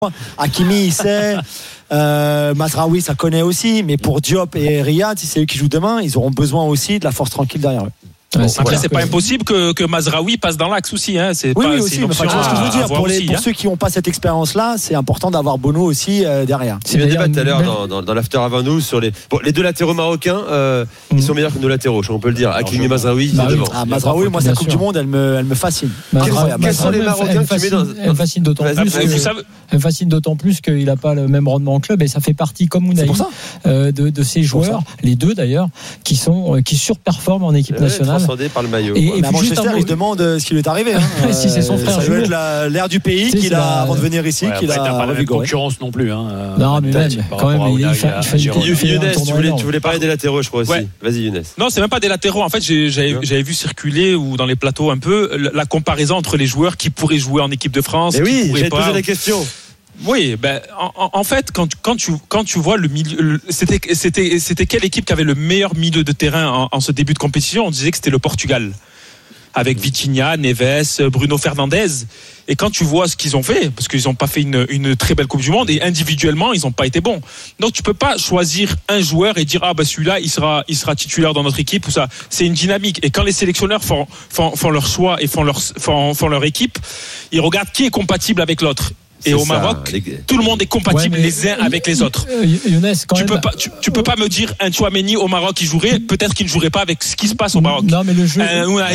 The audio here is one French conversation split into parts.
Hakimi, il sait. Mazraoui, ça connaît aussi. Mais pour Diop et Riyad, si c'est eux qui jouent demain, ils auront besoin aussi de la force tranquille derrière eux. Bon, après, c'est pas impossible que Mazraoui passe dans l'axe aussi. C'est oui, pas, oui, aussi. Mais ce que je veux dire, pour ceux qui n'ont pas cette expérience-là, c'est important d'avoir Bono aussi derrière. C'est bien débat tout à l'heure dans l'after avant nous sur les deux latéraux marocains. Ils sont meilleurs que nos latéraux, on peut le dire. Hakimi et Mazraoui, c'est devant. Mazraoui, moi, sa Coupe du Monde, elle me fascine. Quels sont les Marocains qui mettent dans. Elle me fascine d'autant plus qu'il n'a pas le même rendement en club et ça fait partie, comme Ounaï, de ces joueurs, les deux d'ailleurs, qui surperforment en équipe nationale. Par le maillot. Et à Manchester, il se demande ce qui lui est arrivé. Si c'est son frère. Ça doit être l'air du pays qu'il a avant de venir ici, qu'il a. Pas la même concurrence non plus. Non, mais même quand même. Younes, tu voulais parler des latéraux, je crois aussi. Vas-y, Younes. Non, c'est même pas des latéraux. En fait, j'avais vu circuler ou dans les plateaux un peu la comparaison entre les joueurs qui pourraient jouer en équipe de France. Mais oui, j'ai posé la question. Oui, en fait, quand tu vois le milieu, c'était quelle équipe qui avait le meilleur milieu de terrain en ce début de compétition? On disait que c'était le Portugal, avec Vitinha, Neves, Bruno Fernandes. Et quand tu vois ce qu'ils ont fait, parce qu'ils n'ont pas fait une très belle Coupe du Monde, et individuellement, ils n'ont pas été bons. Donc tu peux pas choisir un joueur et dire celui-là, il sera titulaire dans notre équipe ou ça. C'est une dynamique. Et quand les sélectionneurs font leur choix et font leur équipe, ils regardent qui est compatible avec l'autre. Et au Maroc, tout le monde est compatible les uns avec les autres. Younes, tu peux pas me dire un Tchouaméni au Maroc qui jouerait, peut-être qu'il ne jouerait pas avec ce qui se passe au Maroc. Non, mais le jeu.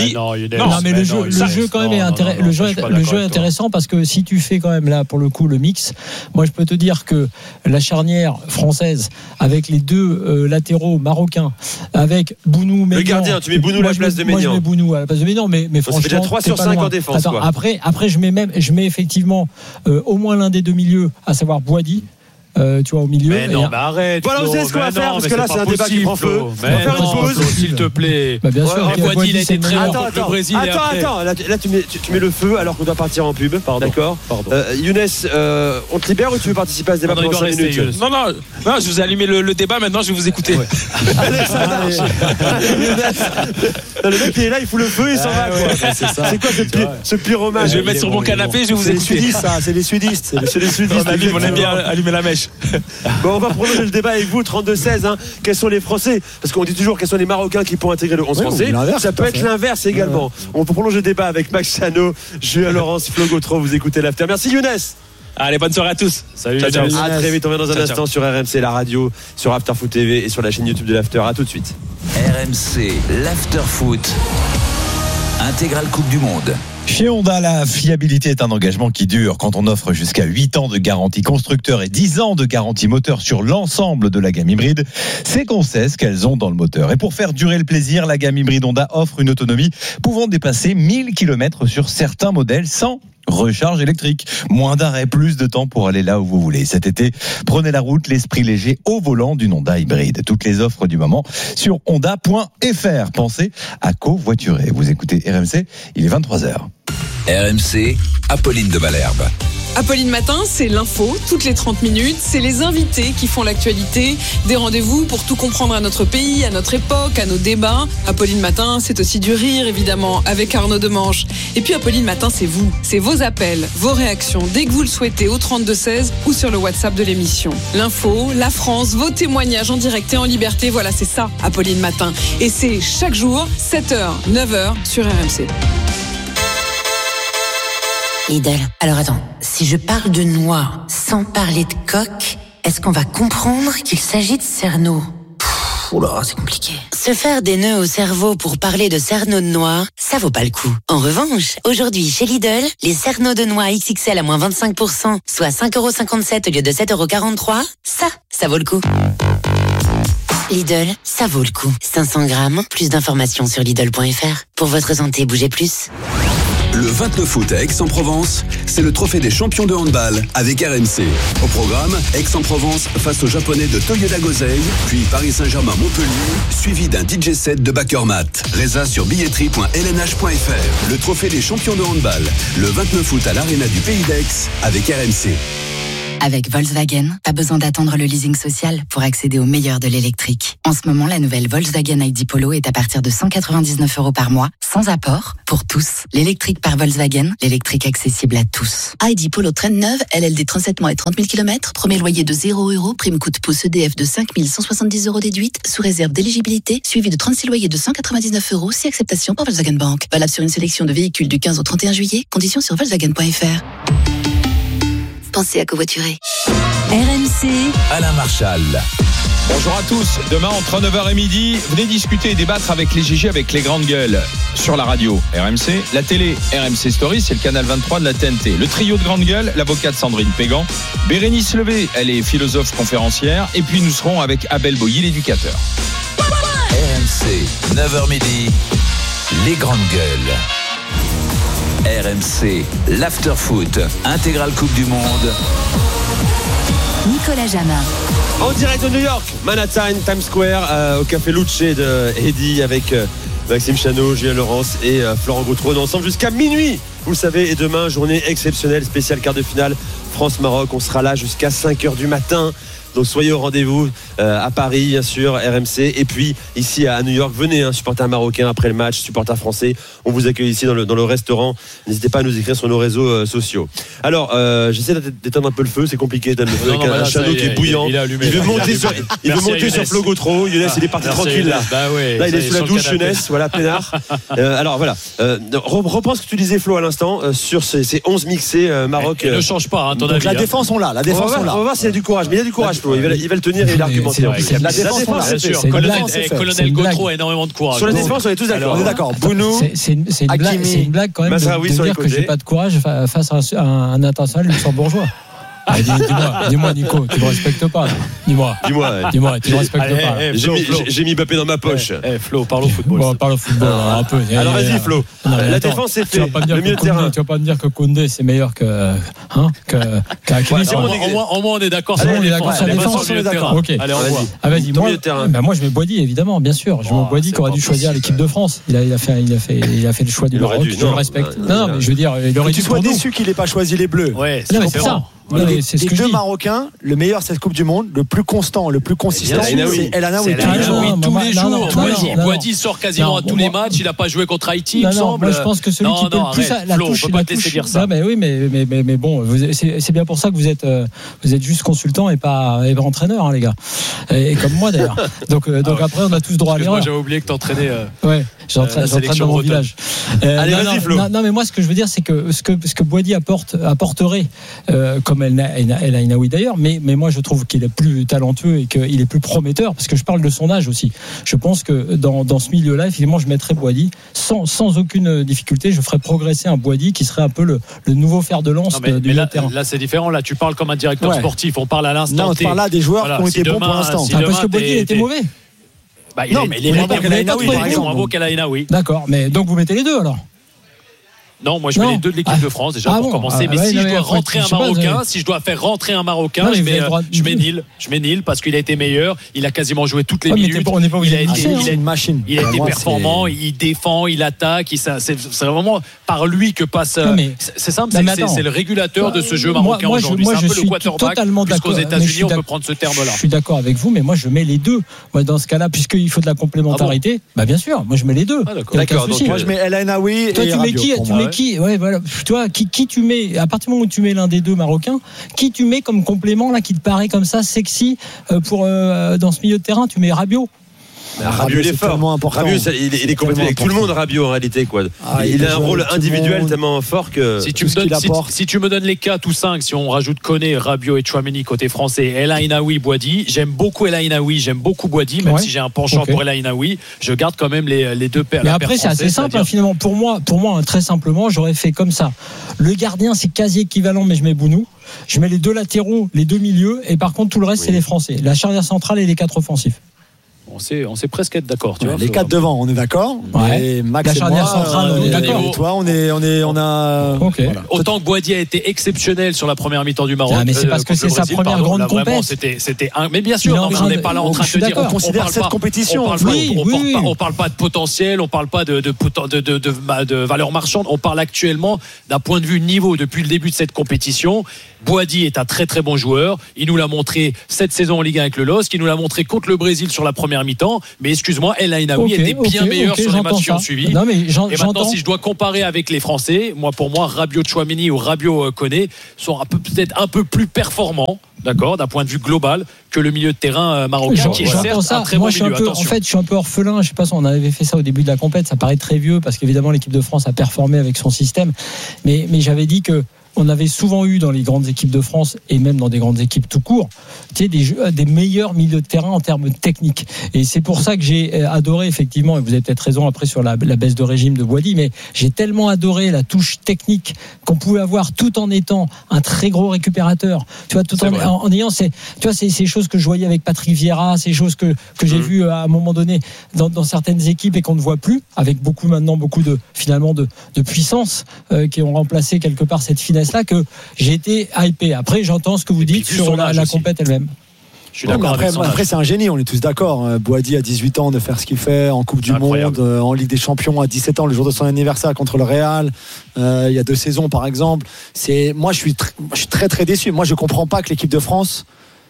Le jeu quand même est intéressant. Le jeu est intéressant parce que si tu fais quand même là pour le coup le mix, moi je peux te dire que la charnière française avec les deux latéraux marocains, avec Bounou, Maignan. Le gardien, tu mets Bounou à la place de Maignan. Moi je mets Bounou à la place de Maignan, mais franchement. Ça fait déjà 3 sur 5 en défense. Attends, après je mets effectivement au moins l'un des deux milieux, à savoir Boadi. Tu vois, au milieu. Mais non, mais arrête. Voilà, vous savez ce qu'on va faire, parce que là, c'est un débat qui prend feu. On va faire une pause, s'il te plaît. Bien sûr. Boadi, il a été très bon contre le Brésil. Attends, là, tu mets le feu alors qu'on doit partir en pub. D'accord. Younes, on te libère ou tu veux participer à ce débat pendant 5 minutes? Non, je vous ai allumé le débat, maintenant je vais vous écouter. Allez, ça marche. Le mec, il est là, il fout le feu et il s'en va. C'est quoi ce pyromane? Je vais mettre sur mon canapé, je vais vous écouter. C'est les sudistes. C'est les sudistes. On aime bien allumer la mèche. Bon, on va prolonger le débat avec vous, 32-16. Quels sont les Français? Parce qu'on dit toujours quels sont les Marocains qui pourront intégrer le 11 français. Ça peut être l'inverse également. On peut prolonger le débat avec Max Chano, Julien Laurence, Flo Gautreau. Vous écoutez l'after. Merci Younes. Allez, bonne soirée à tous. Salut. Ciao. À très vite. On revient dans un instant sur RMC, la radio, sur After Foot TV et sur la chaîne YouTube de l'after. À tout de suite. RMC, l'after foot. Intégrale Coupe du Monde. Chez Honda, la fiabilité est un engagement qui dure. Quand on offre jusqu'à 8 ans de garantie constructeur et 10 ans de garantie moteur sur l'ensemble de la gamme hybride, c'est qu'on sait ce qu'elles ont dans le moteur. Et pour faire durer le plaisir, la gamme hybride Honda offre une autonomie pouvant dépasser 1000 km sur certains modèles sans recharge électrique. Moins d'arrêt, plus de temps pour aller là où vous voulez. Cet été, prenez la route, l'esprit léger au volant d'une Honda hybride. Toutes les offres du moment sur honda.fr. Pensez à covoiturer. Vous écoutez RMC, il est 23h. RMC, Apolline de Malherbe. Apolline Matin, c'est l'info, toutes les 30 minutes. C'est les invités qui font l'actualité. Des rendez-vous pour tout comprendre à notre pays, à notre époque, à nos débats. Apolline Matin, c'est aussi du rire, évidemment, avec Arnaud Demanche. Et puis Apolline Matin, c'est vous. C'est vos appels, vos réactions, dès que vous le souhaitez, au 32-16 ou sur le WhatsApp de l'émission. L'info, la France, vos témoignages en direct et en liberté. Voilà, c'est ça, Apolline Matin. Et c'est chaque jour, 7h, 9h sur RMC. Lidl. Alors attends, si je parle de noix sans parler de coque, est-ce qu'on va comprendre qu'il s'agit de cerneau? Oula, c'est compliqué. Se faire des nœuds au cerveau pour parler de cerneau de noix, ça vaut pas le coup. En revanche, aujourd'hui chez Lidl, les cerneaux de noix XXL à moins 25%, soit 5,57€ au lieu de 7,43€, ça vaut le coup. Lidl, ça vaut le coup. 500 grammes, plus d'informations sur Lidl.fr. Pour votre santé, bougez plus. Le 29 août à Aix-en-Provence, c'est le trophée des champions de handball avec RMC. Au programme, Aix-en-Provence face aux Japonais de Toyoda Gosei, puis Paris Saint-Germain-Montpellier, suivi d'un DJ set de Bakermat. Résa sur billetterie.lnh.fr. Le trophée des champions de handball, le 29 août à l'Arena du Pays d'Aix avec RMC. Avec Volkswagen, pas besoin d'attendre le leasing social pour accéder au meilleur de l'électrique. En ce moment, la nouvelle Volkswagen ID Polo est à partir de 199 € par mois, sans apport, pour tous. L'électrique par Volkswagen, l'électrique accessible à tous. ID Polo Traîne neuve, LLD 37 mois et 30 000 km, premier loyer de 0 €, prime coup de pouce EDF de 5 170 € déduite, sous réserve d'éligibilité, suivi de 36 loyers de 199 €, si acceptation par Volkswagen Bank. Valable sur une sélection de véhicules du 15 au 31 juillet, conditions sur Volkswagen.fr. Pensez à covoiturer. RMC, Alain Marchal. Bonjour à tous. Demain, entre 9h et midi, venez discuter et débattre avec les GG, avec les grandes gueules sur la radio RMC, la télé RMC Story, c'est le canal 23 de la TNT. Le trio de grandes gueules, l'avocate Sandrine Pégan, Bérénice Levé, elle est philosophe conférencière, et puis nous serons avec Abel Boilly, l'éducateur. RMC, 9h midi, les grandes gueules. RMC, l'afterfoot, intégrale Coupe du Monde. Nicolas Jamin. En direct de New York, Manhattan, Times Square, au café Luce de Eddy avec Maxime Chanot, Julien Laurence et Florent Gautreau. On est ensemble jusqu'à minuit, vous le savez. Et demain, journée exceptionnelle, spéciale quart de finale France-Maroc. On sera là jusqu'à 5h du matin. Donc soyez au rendez-vous à Paris, bien sûr, RMC. Et puis ici à New York, venez, supporters marocains après le match, supporters français. On vous accueille ici dans le restaurant. N'hésitez pas à nous écrire sur nos réseaux sociaux. Alors, j'essaie d'éteindre un peu le feu. C'est compliqué d'éteindre le feu avec un Chanot qui est bouillant. Il veut monter sur Flo Gautreau. Younes, il est parti tranquille là. Là, il est sous la douche, Younes. Voilà, peinard. Alors voilà. Reprends ce que tu disais, Flo, à l'instant, sur ces 11 mixés Maroc. Ne change pas, ton avis. La défense, on l'a. On va voir s'il y a du courage. Mais il y a du courage. Il va le tenir et il va argumenter. La défense, c'est sûr. Colonel Gautreau a énormément de courage. Sur la défense, on est tous d'accord. On est d'accord. Bounou, c'est une blague quand même de dire que j'ai pas de courage face à un international luxembourgeois. Dis-moi, Nico, tu me respectes pas. Dis-moi, tu me respectes pas. J'ai mis Mbappé dans ma poche. Flo, parle au football. Bon, parle au football un peu. Alors vas-y, Flo. La défense, c'est fait. Le milieu de terrain. Tu vas pas me dire que Koundé c'est meilleur qu'Hakimi. Au moins, on est d'accord. On est d'accord sur la défense. Ok. Allez, on voit. Vas-y, moi je mets Boady évidemment, bien sûr. Je mets Boady qui aurait dû choisir l'équipe de France. Il a fait le choix du Maroc. Je le respecte. Non, mais je veux dire, il aurait dû. Tu sois déçu qu'il n'ait pas choisi les Bleus. Ouais, c'est ça. Les deux Marocains, le meilleur cette Coupe du Monde, le plus constant, le plus consistant, c'est El Anaoui. Tous les jours. Boady sort quasiment à tous les matchs. Il n'a pas joué contre Haïti, il me semble. Moi, je pense que celui qui peut le plus la touche, on peut pas te laisser dire ça. Mais oui, mais bon, c'est bien pour ça que vous êtes juste consultant et pas entraîneur, les gars. Et comme moi d'ailleurs. Donc après, on a tous droit à l'erreur. Moi, j'avais oublié que t'entraînais. Ouais, j'entraîne dans mon village. Allez, vas-y, Flo. Non, mais moi, ce que je veux dire, c'est que ce que Boady apporterait, comme El Ainaoui d'ailleurs, mais moi je trouve qu'il est plus talentueux et qu'il est plus prometteur, parce que je parle de son âge aussi. Je pense que dans ce milieu-là, effectivement, je mettrais Boady sans aucune difficulté. Je ferais progresser un Boady qui serait un peu le nouveau fer de lance du milieu de terrain. Là, c'est différent. Là, tu parles comme un directeur sportif. On parle à l'instant. Non, on parle là des joueurs qui ont été bons pour l'instant. Parce que Boady était mauvais. Non, mais il est moins beau qu'El Ainaoui. D'accord, mais donc vous mettez les deux alors. Non, moi je mets les deux de l'équipe de France déjà pour commencer. Mais si je dois rentrer un Marocain, si je dois faire rentrer un Marocain, je mets Nil parce qu'il a été meilleur. Il a quasiment joué toutes les minutes. Il a une machine. Il a été performant. Il défend, il attaque. C'est vraiment par lui que passe. C'est simple, c'est le régulateur de ce jeu marocain aujourd'hui. C'est un peu le quarterback. Puisqu'aux États-Unis on peut prendre ce terme-là. Je suis d'accord avec vous, mais moi je mets les deux. Moi dans ce cas-là, puisqu'il faut de la complémentarité, bien sûr, moi je mets les deux. D'accord. Donc moi je mets El Ainaoui. Toi tu mets qui? Qui, voilà. Toi, qui tu mets, à partir du moment où tu mets l'un des deux Marocains, qui tu mets comme complément là qui te paraît comme ça sexy pour dans ce milieu de terrain? Tu mets Rabiot. Rabiot, il est fort. Rabiot, il est complètement avec tout le monde. Rabiot en réalité, quoi. Il a un rôle individuel tellement fort que. Si tu me donnes les 4 ou 5, si on rajoute Koné, Rabiot et Tchouaméni côté français, El Ainaoui, Boady. J'aime beaucoup El Ainaoui, j'aime beaucoup Boady, même si j'ai un penchant pour El Ainaoui. Je garde quand même les deux paires. Mais après, c'est assez simple finalement. Pour moi, très simplement, j'aurais fait comme ça. Le gardien, c'est quasi équivalent, mais je mets Bounou. Je mets les deux latéraux, les deux milieux, et par contre tout le reste c'est les Français. La charnière centrale et les 4 offensifs. On sait presque être d'accord. Tu vois, les 4 devant, on est d'accord. Ouais. Max la charnière centrale, on est d'accord. Et toi, on a. Okay. Voilà. Autant que Boadi a été exceptionnel sur la première mi-temps du Maroc. Mais c'est parce que c'est sa première grande compétition. Mais bien sûr, on n'est pas là en train de dire. On considère cette compétition. On parle pas de potentiel, on parle pas de valeur marchande. On parle actuellement d'un point de vue niveau depuis le début de cette compétition. Boadi est un très très bon joueur. Il nous l'a montré cette saison en Ligue 1 avec le LOSC. Il nous l'a montré contre le Brésil sur la première mi-temps. Mais excuse-moi, El Ainaoui était bien meilleur sur les matchs qui ont suivi. Non, mais et maintenant, si je dois comparer avec les Français, pour moi, Rabiot Tchouaméni ou Rabiot Koné sont peut-être un peu plus performants, d'accord, d'un point de vue global, que le milieu de terrain marocain, qui est certes un très bon milieu. En fait, je suis un peu orphelin. Je sais pas si on avait fait ça au début de la compète. Ça paraît très vieux parce qu'évidemment, l'équipe de France a performé avec son système. Mais j'avais dit que on avait souvent eu dans les grandes équipes de France et même dans des grandes équipes tout court, des meilleurs milieux de terrain en termes techniques. Et c'est pour ça que j'ai adoré effectivement, et vous avez peut-être raison après sur la baisse de régime de Boadi, mais j'ai tellement adoré la touche technique qu'on pouvait avoir tout en étant un très gros récupérateur. Tu vois, tout en ayant ces choses que je voyais avec Patrick Vieira, ces choses que j'ai vues à un moment donné dans certaines équipes et qu'on ne voit plus, avec beaucoup de puissance qui ont remplacé quelque part cette finesse là, que j'ai été hypé. Après, j'entends ce que vous dites sur la compète elle-même. Je suis d'accord. Après, c'est un génie, on est tous d'accord. Boadi à 18 ans de faire ce qu'il fait en Coupe du Monde, en Ligue des Champions à 17 ans, le jour de son anniversaire contre le Real. Il y a 2 saisons par exemple. Moi, je suis très très déçu. Moi, je comprends pas que l'équipe de France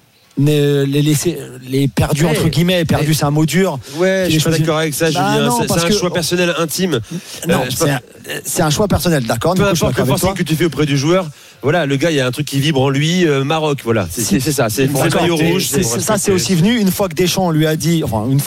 les perdus entre guillemets, perdus c'est un mot dur. Ouais, je suis pas d'accord avec ça, Julien. C'est un choix personnel intime. Non, c'est un choix personnel, d'accord. Peu importe le forcing que tu fais auprès du joueur. Voilà, le gars, il y a un truc qui vibre en lui. Maroc, voilà, c'est ça. C'est le maillot rouge. Ça, c'est aussi venu une fois que Deschamps a dit,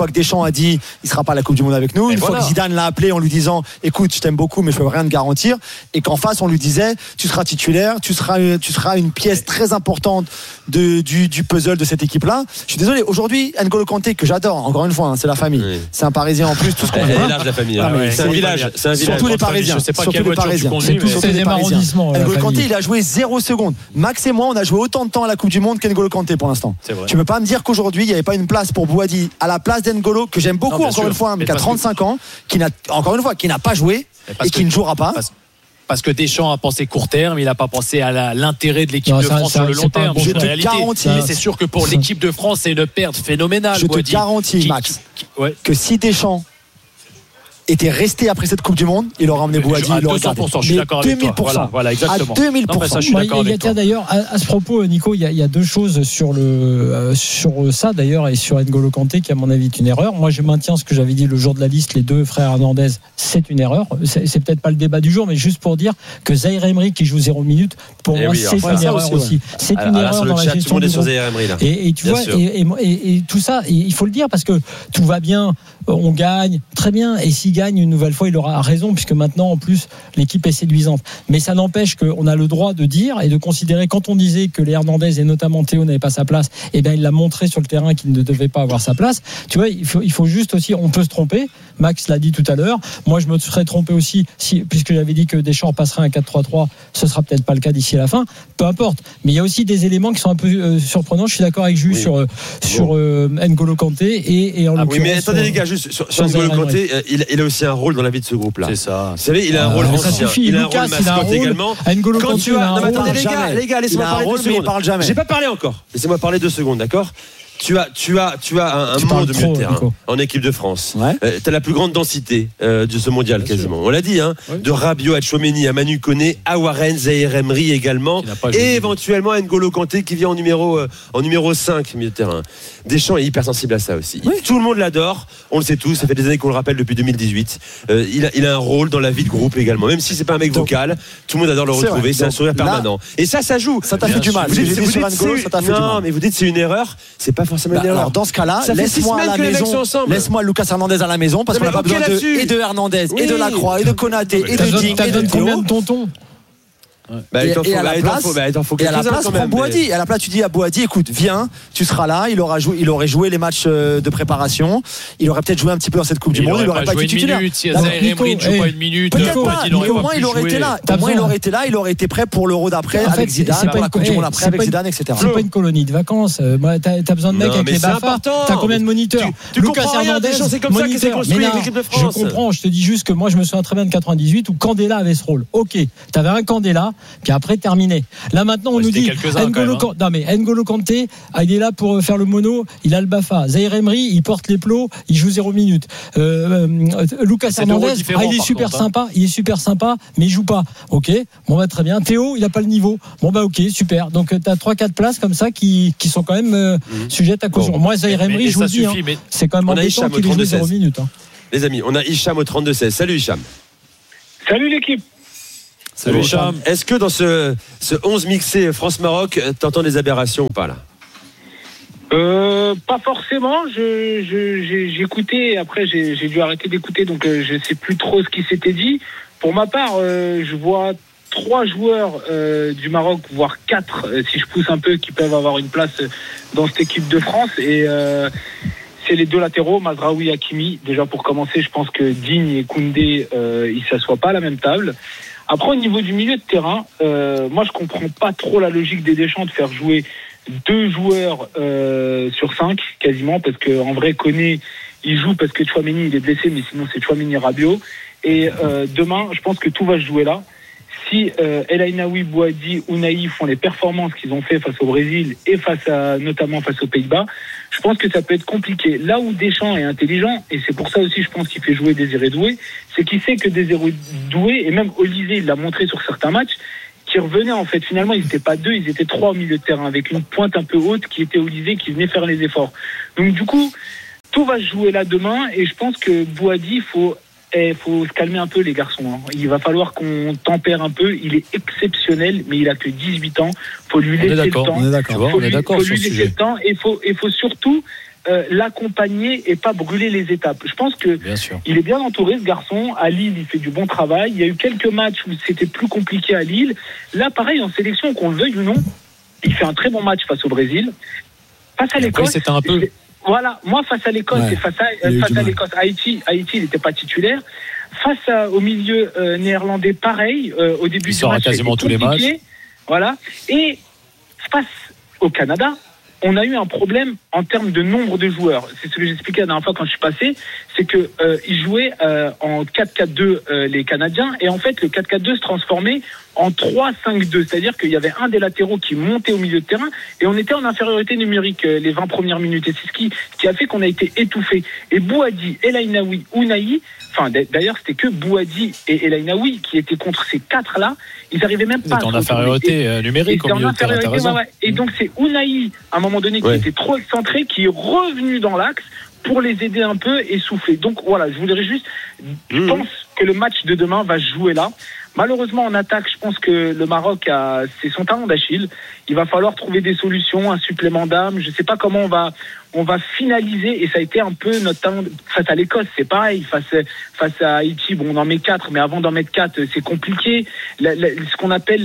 il sera pas à la Coupe du Monde avec nous. Une fois que Zidane l'a appelé en lui disant, écoute, je t'aime beaucoup, mais je peux rien te garantir. Et qu'en face, on lui disait, tu seras titulaire, tu seras une pièce très importante du puzzle de cette équipe-là. Je suis désolé. Aujourd'hui, N'Golo Kanté, que j'adore, encore une fois, c'est la famille. Oui. C'est un Parisien en plus, tout ce qu'on veut. Elle est large, la famille. C'est un village. Surtout les Parisiens. Surtout les Parisiens. C'est des arrondissements. N'Golo Kanté, il a joué 0 secondes. Max et moi, on a joué autant de temps à la Coupe du Monde qu'N'Golo Kanté pour l'instant. Tu peux pas me dire qu'aujourd'hui, il n'y avait pas une place pour Boadi à la place d'N'Golo, que j'aime beaucoup, une fois, mais qui a 35 ans, qui n'a pas joué et qui ne jouera pas. Parce que Deschamps a pensé court terme, il n'a pas pensé à l'intérêt de l'équipe de France sur le long terme. Je te garantis. Mais c'est sûr que pour l'équipe de France, c'est une perte phénoménale. Je te garantis, Max, que si Deschamps était resté après cette Coupe du Monde, il aurait emmené Boadi. À 200%, je suis d'accord avec toi. Voilà, exactement. À 2000%. Non, ça, je suis d'accord avec toi. D'ailleurs, à ce propos, Nico, il y a 2 choses sur ça d'ailleurs et sur N'Golo Kanté qui, à mon avis, est une erreur. Moi, je maintiens ce que j'avais dit le jour de la liste, les 2 frères Hernandez, c'est une erreur. C'est peut-être pas le débat du jour, mais juste pour dire que Zaïre Emery qui joue 0 minutes, pour moi, c'est une erreur aussi. C'est une erreur dans la gestion du groupe. Et tu vois, et tout ça, il faut le dire parce que tout va bien, on gagne, très bien, et s'il gagne une nouvelle fois, il aura raison, puisque maintenant en plus l'équipe est séduisante, mais ça n'empêche qu'on a le droit de dire et de considérer, quand on disait que les Hernandez et notamment Théo n'avaient pas sa place, et bien il l'a montré sur le terrain qu'il ne devait pas avoir sa place. Tu vois, il faut juste aussi, on peut se tromper, Max l'a dit tout à l'heure, moi je me serais trompé aussi puisque j'avais dit que Deschamps passerait un 4-3-3, ce sera peut-être pas le cas d'ici à la fin, peu importe, mais il y a aussi des éléments qui sont un peu surprenants. Je suis d'accord avec Jules sur N'Golo Kanté et en l'occurrence. Oui, mais attendez les gars, juste sur N'Golo Kanté, il a aussi un rôle dans la vie de ce groupe-là. C'est ça. Vous savez, il a un rôle ancien. Il a un rôle mascotte également. Quand tu as, attendez les gars, laissez-moi parler 2 secondes. Il parle jamais. J'ai pas parlé encore. Laissez-moi parler 2 secondes, d'accord? Tu as un monde de milieu de terrain en équipe de France. Tu as la plus grande densité de ce mondial quasiment. On l'a dit, de Rabiot à Tchouaméni à Manu Koné à Warren, Zaïre Emery également, et éventuellement N'Golo Kanté qui vient en numéro 5 milieu de terrain. Deschamps est hypersensible à ça aussi. Tout le monde l'adore, on le sait tous, ça fait des années qu'on le rappelle depuis 2018. Il a un rôle dans la vie de groupe également, même si c'est pas un mec vocal, tout le monde adore le retrouver, c'est un sourire permanent. Et ça joue. Ça t'a fait du mal. Vous dites non, mais vous dites c'est une erreur, c'est pas forcément une erreur. Alors dans ce cas-là, laisse-moi à la maison, laisse-moi Lucas Hernandez à la maison parce qu'on n'a pas besoin de Hernandez et de Lacroix et de Konaté et de Digne et de combien de tontons? Et à la place, prends Bouhaddi. Et à la place, tu dis à Bouhaddi, écoute, viens, tu seras là. Il aurait joué les matchs de préparation. Il aurait peut-être joué un petit peu dans cette Coupe du Monde. Il aurait pas été titulaire. Si Zaïre Emery ne joue pas une minute, au moins il aurait été là. Au moins il aurait été là. Il aurait été prêt pour l'Euro d'après avec Zidane, pour la Coupe du Monde après avec Zidane, etc. C'est pas une colonie de vacances. T'as besoin de mecs avec les BAFA. T'as combien de moniteurs? Lucas Hernandez, c'est comme ça que c'est construit l'équipe de France. Je comprends. Je te dis juste que moi, je me souviens très bien de 98 où Candela avait ce rôle. Ok, t'avais un Candela, puis après terminé. Là maintenant, on nous dit N'Golo Kanté, il est là pour faire le mono. Il a le BAFA. Zaïre Emery, il porte les plots. Il joue 0 minutes. Lucas Hernandez, il est super sympa. Il est super sympa, mais il joue pas. Ok, bon très bien. Théo, il a pas le niveau. Bon ok, super. Donc t'as 3-4 places comme ça qui sont quand même sujettes à caution. Moi, Zaïre Emery, je vous dis, c'est quand même embêtant qu'il ait joué 0 minutes. Les amis, on a Hicham au 32-16. Salut Hicham. Salut l'équipe. Salut Hicham. Est-ce que dans ce 11 mixé France-Maroc, t'entends des aberrations ou pas là? Pas forcément. J'ai écouté. Après, j'ai dû arrêter d'écouter, donc je sais plus trop ce qui s'était dit. Pour ma part, je vois 3 joueurs du Maroc, voire 4, si je pousse un peu, qui peuvent avoir une place dans cette équipe de France. Et c'est les 2 latéraux, Mazraoui et Hakimi. Déjà pour commencer, je pense que Digne et Koundé, ils s'assoient pas à la même table. Après, au niveau du milieu de terrain, moi je comprends pas trop la logique des Deschamps de faire jouer 2 joueurs sur 5 quasiment, parce que en vrai Koné il joue parce que Tchouaméni il est blessé, mais sinon c'est Tchouaméni Rabiot. Et demain, je pense que tout va se jouer là. Si El Ainaoui, Bouhaddi, Ounahi font les performances qu'ils ont fait face au Brésil et notamment face aux Pays-Bas, je pense que ça peut être compliqué. Là où Deschamps est intelligent, et c'est pour ça aussi je pense qu'il fait jouer Désiré Doué, c'est qu'il sait que Désiré Doué, et même Olysée il l'a montré sur certains matchs, qui revenaient en fait. Finalement, ils n'étaient pas 2, ils étaient 3 au milieu de terrain, avec une pointe un peu haute qui était Olysée, qui venait faire les efforts. Donc du coup, tout va se jouer là demain, et je pense que Bouhaddi, il faut se calmer un peu les garçons. Il va falloir qu'on tempère un peu. Il est exceptionnel, mais il a que 18 ans. Faut lui laisser le temps. On est d'accord. Faut lui laisser le temps, et faut surtout l'accompagner et pas brûler les étapes. Je pense que il est bien entouré, ce garçon. À Lille, il fait du bon travail. Il y a eu quelques matchs où c'était plus compliqué à Lille. Là, pareil, en sélection, qu'on le veuille ou non, il fait un très bon match face au Brésil. Face à l'Écosse, c'était un peu... Voilà, moi face à l'Écosse et face à l'Écosse, Haïti, il n'était pas titulaire. Face au milieu néerlandais, pareil, au début du match, quasiment tous les matchs. Voilà. Et face au Canada, on a eu un problème en termes de nombre de joueurs. C'est ce que j'expliquais la dernière fois quand je suis passé, c'est que ils jouaient en 4-4-2 les Canadiens, et en fait le 4-4-2 se transformait en 3-5-2, c'est-à-dire qu'il y avait un des latéraux qui montait au milieu de terrain, et on était en infériorité numérique les 20 premières minutes, et c'est ce qui a fait qu'on a été étouffé. Et Bouhaddi, El Ainaoui, Ounahi, enfin d'ailleurs c'était que Bouhaddi et El Ainaoui qui étaient contre ces 4-là, ils n'arrivaient même pas en infériorité numérique au milieu de terrain. Et donc c'est Ounahi à un moment donné qui était trop excentré, qui est revenu dans l'axe pour les aider un peu et souffler. Donc voilà, je voudrais juste, je pense que le match de demain va se jouer là. Malheureusement, en attaque, je pense que le Maroc c'est son talent d'Achille. Il va falloir trouver des solutions, un supplément d'âme. Je ne sais pas comment on va finaliser, et ça a été un peu notre talent face à l'Écosse, c'est pareil. Face à Haïti, bon, on en met 4, mais avant d'en mettre 4, c'est compliqué. Ce qu'on appelle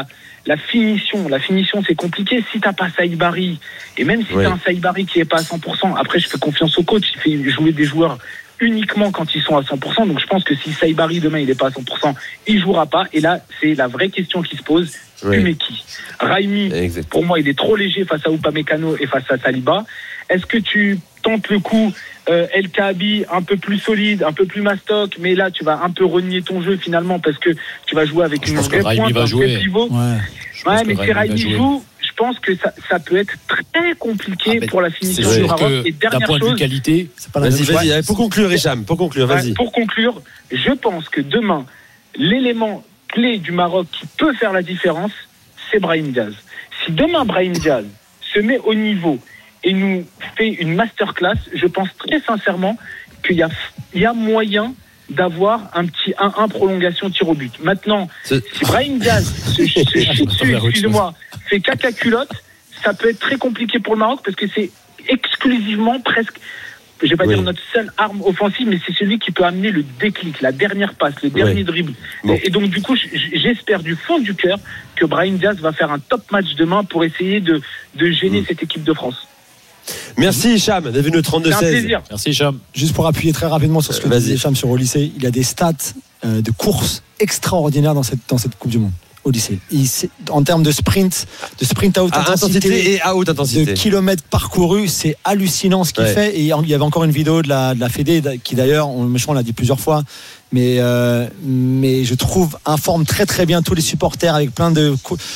la finition, c'est compliqué. Si t'as pas Saïd Barry, et même si t'as un Saïd Barry qui est pas à 100%, après je fais confiance au coach, il fait jouer des joueurs uniquement quand ils sont à 100%. Donc je pense que si Saïd Barry demain il est pas à 100%, il jouera pas. Et là c'est la vraie question qui se pose. Mais qui? Raimi, pour moi il est trop léger face à Upamecano et face à Saliba. Est-ce que tu tentes le coup El Kaabi un peu plus solide, un peu plus mastoc, mais là tu vas un peu renier ton jeu finalement, parce que tu vas jouer avec une vraie pointe, un vrai pivot. Mais si Raimi joue, je pense que ça peut être très compliqué pour la finition du Maroc. Et d'un point de vue qualité, c'est pas la même chose. Vas-y, pour conclure, Hicham, vas-y. Pour conclure, je pense que demain, l'élément clé du Maroc qui peut faire la différence, c'est Brahim Diaz. Si demain Brahim Diaz se met au niveau et nous fait une masterclass, je pense très sincèrement qu'il y a moyen d'avoir un petit 1-1 prolongation tir au but. Maintenant, si Brahim Diaz se chie dessus, excusez-moi, fait caca culotte, ça peut être très compliqué pour le Maroc, parce que c'est exclusivement presque je vais pas dire notre seule arme offensive, mais c'est celui qui peut amener le déclic, la dernière passe, le dernier dribble. Et donc du coup, j'espère du fond du cœur que Brahim Diaz va faire un top match demain pour essayer de gêner cette équipe de France. Merci Hicham d'être venu au 32-16. Merci Hicham. Juste pour appuyer très rapidement sur ce que disait Hicham sur au lycée, il a des stats de course extraordinaires dans cette Coupe du Monde. Au lycée. En termes de sprint à haute intensité et à haute intensité, de kilomètres parcourus, c'est hallucinant ce qu'il fait. Et il y avait encore une vidéo de la Fédé qui d'ailleurs, on l'a dit plusieurs fois, mais je trouve informe très très bien tous les supporters avec plein de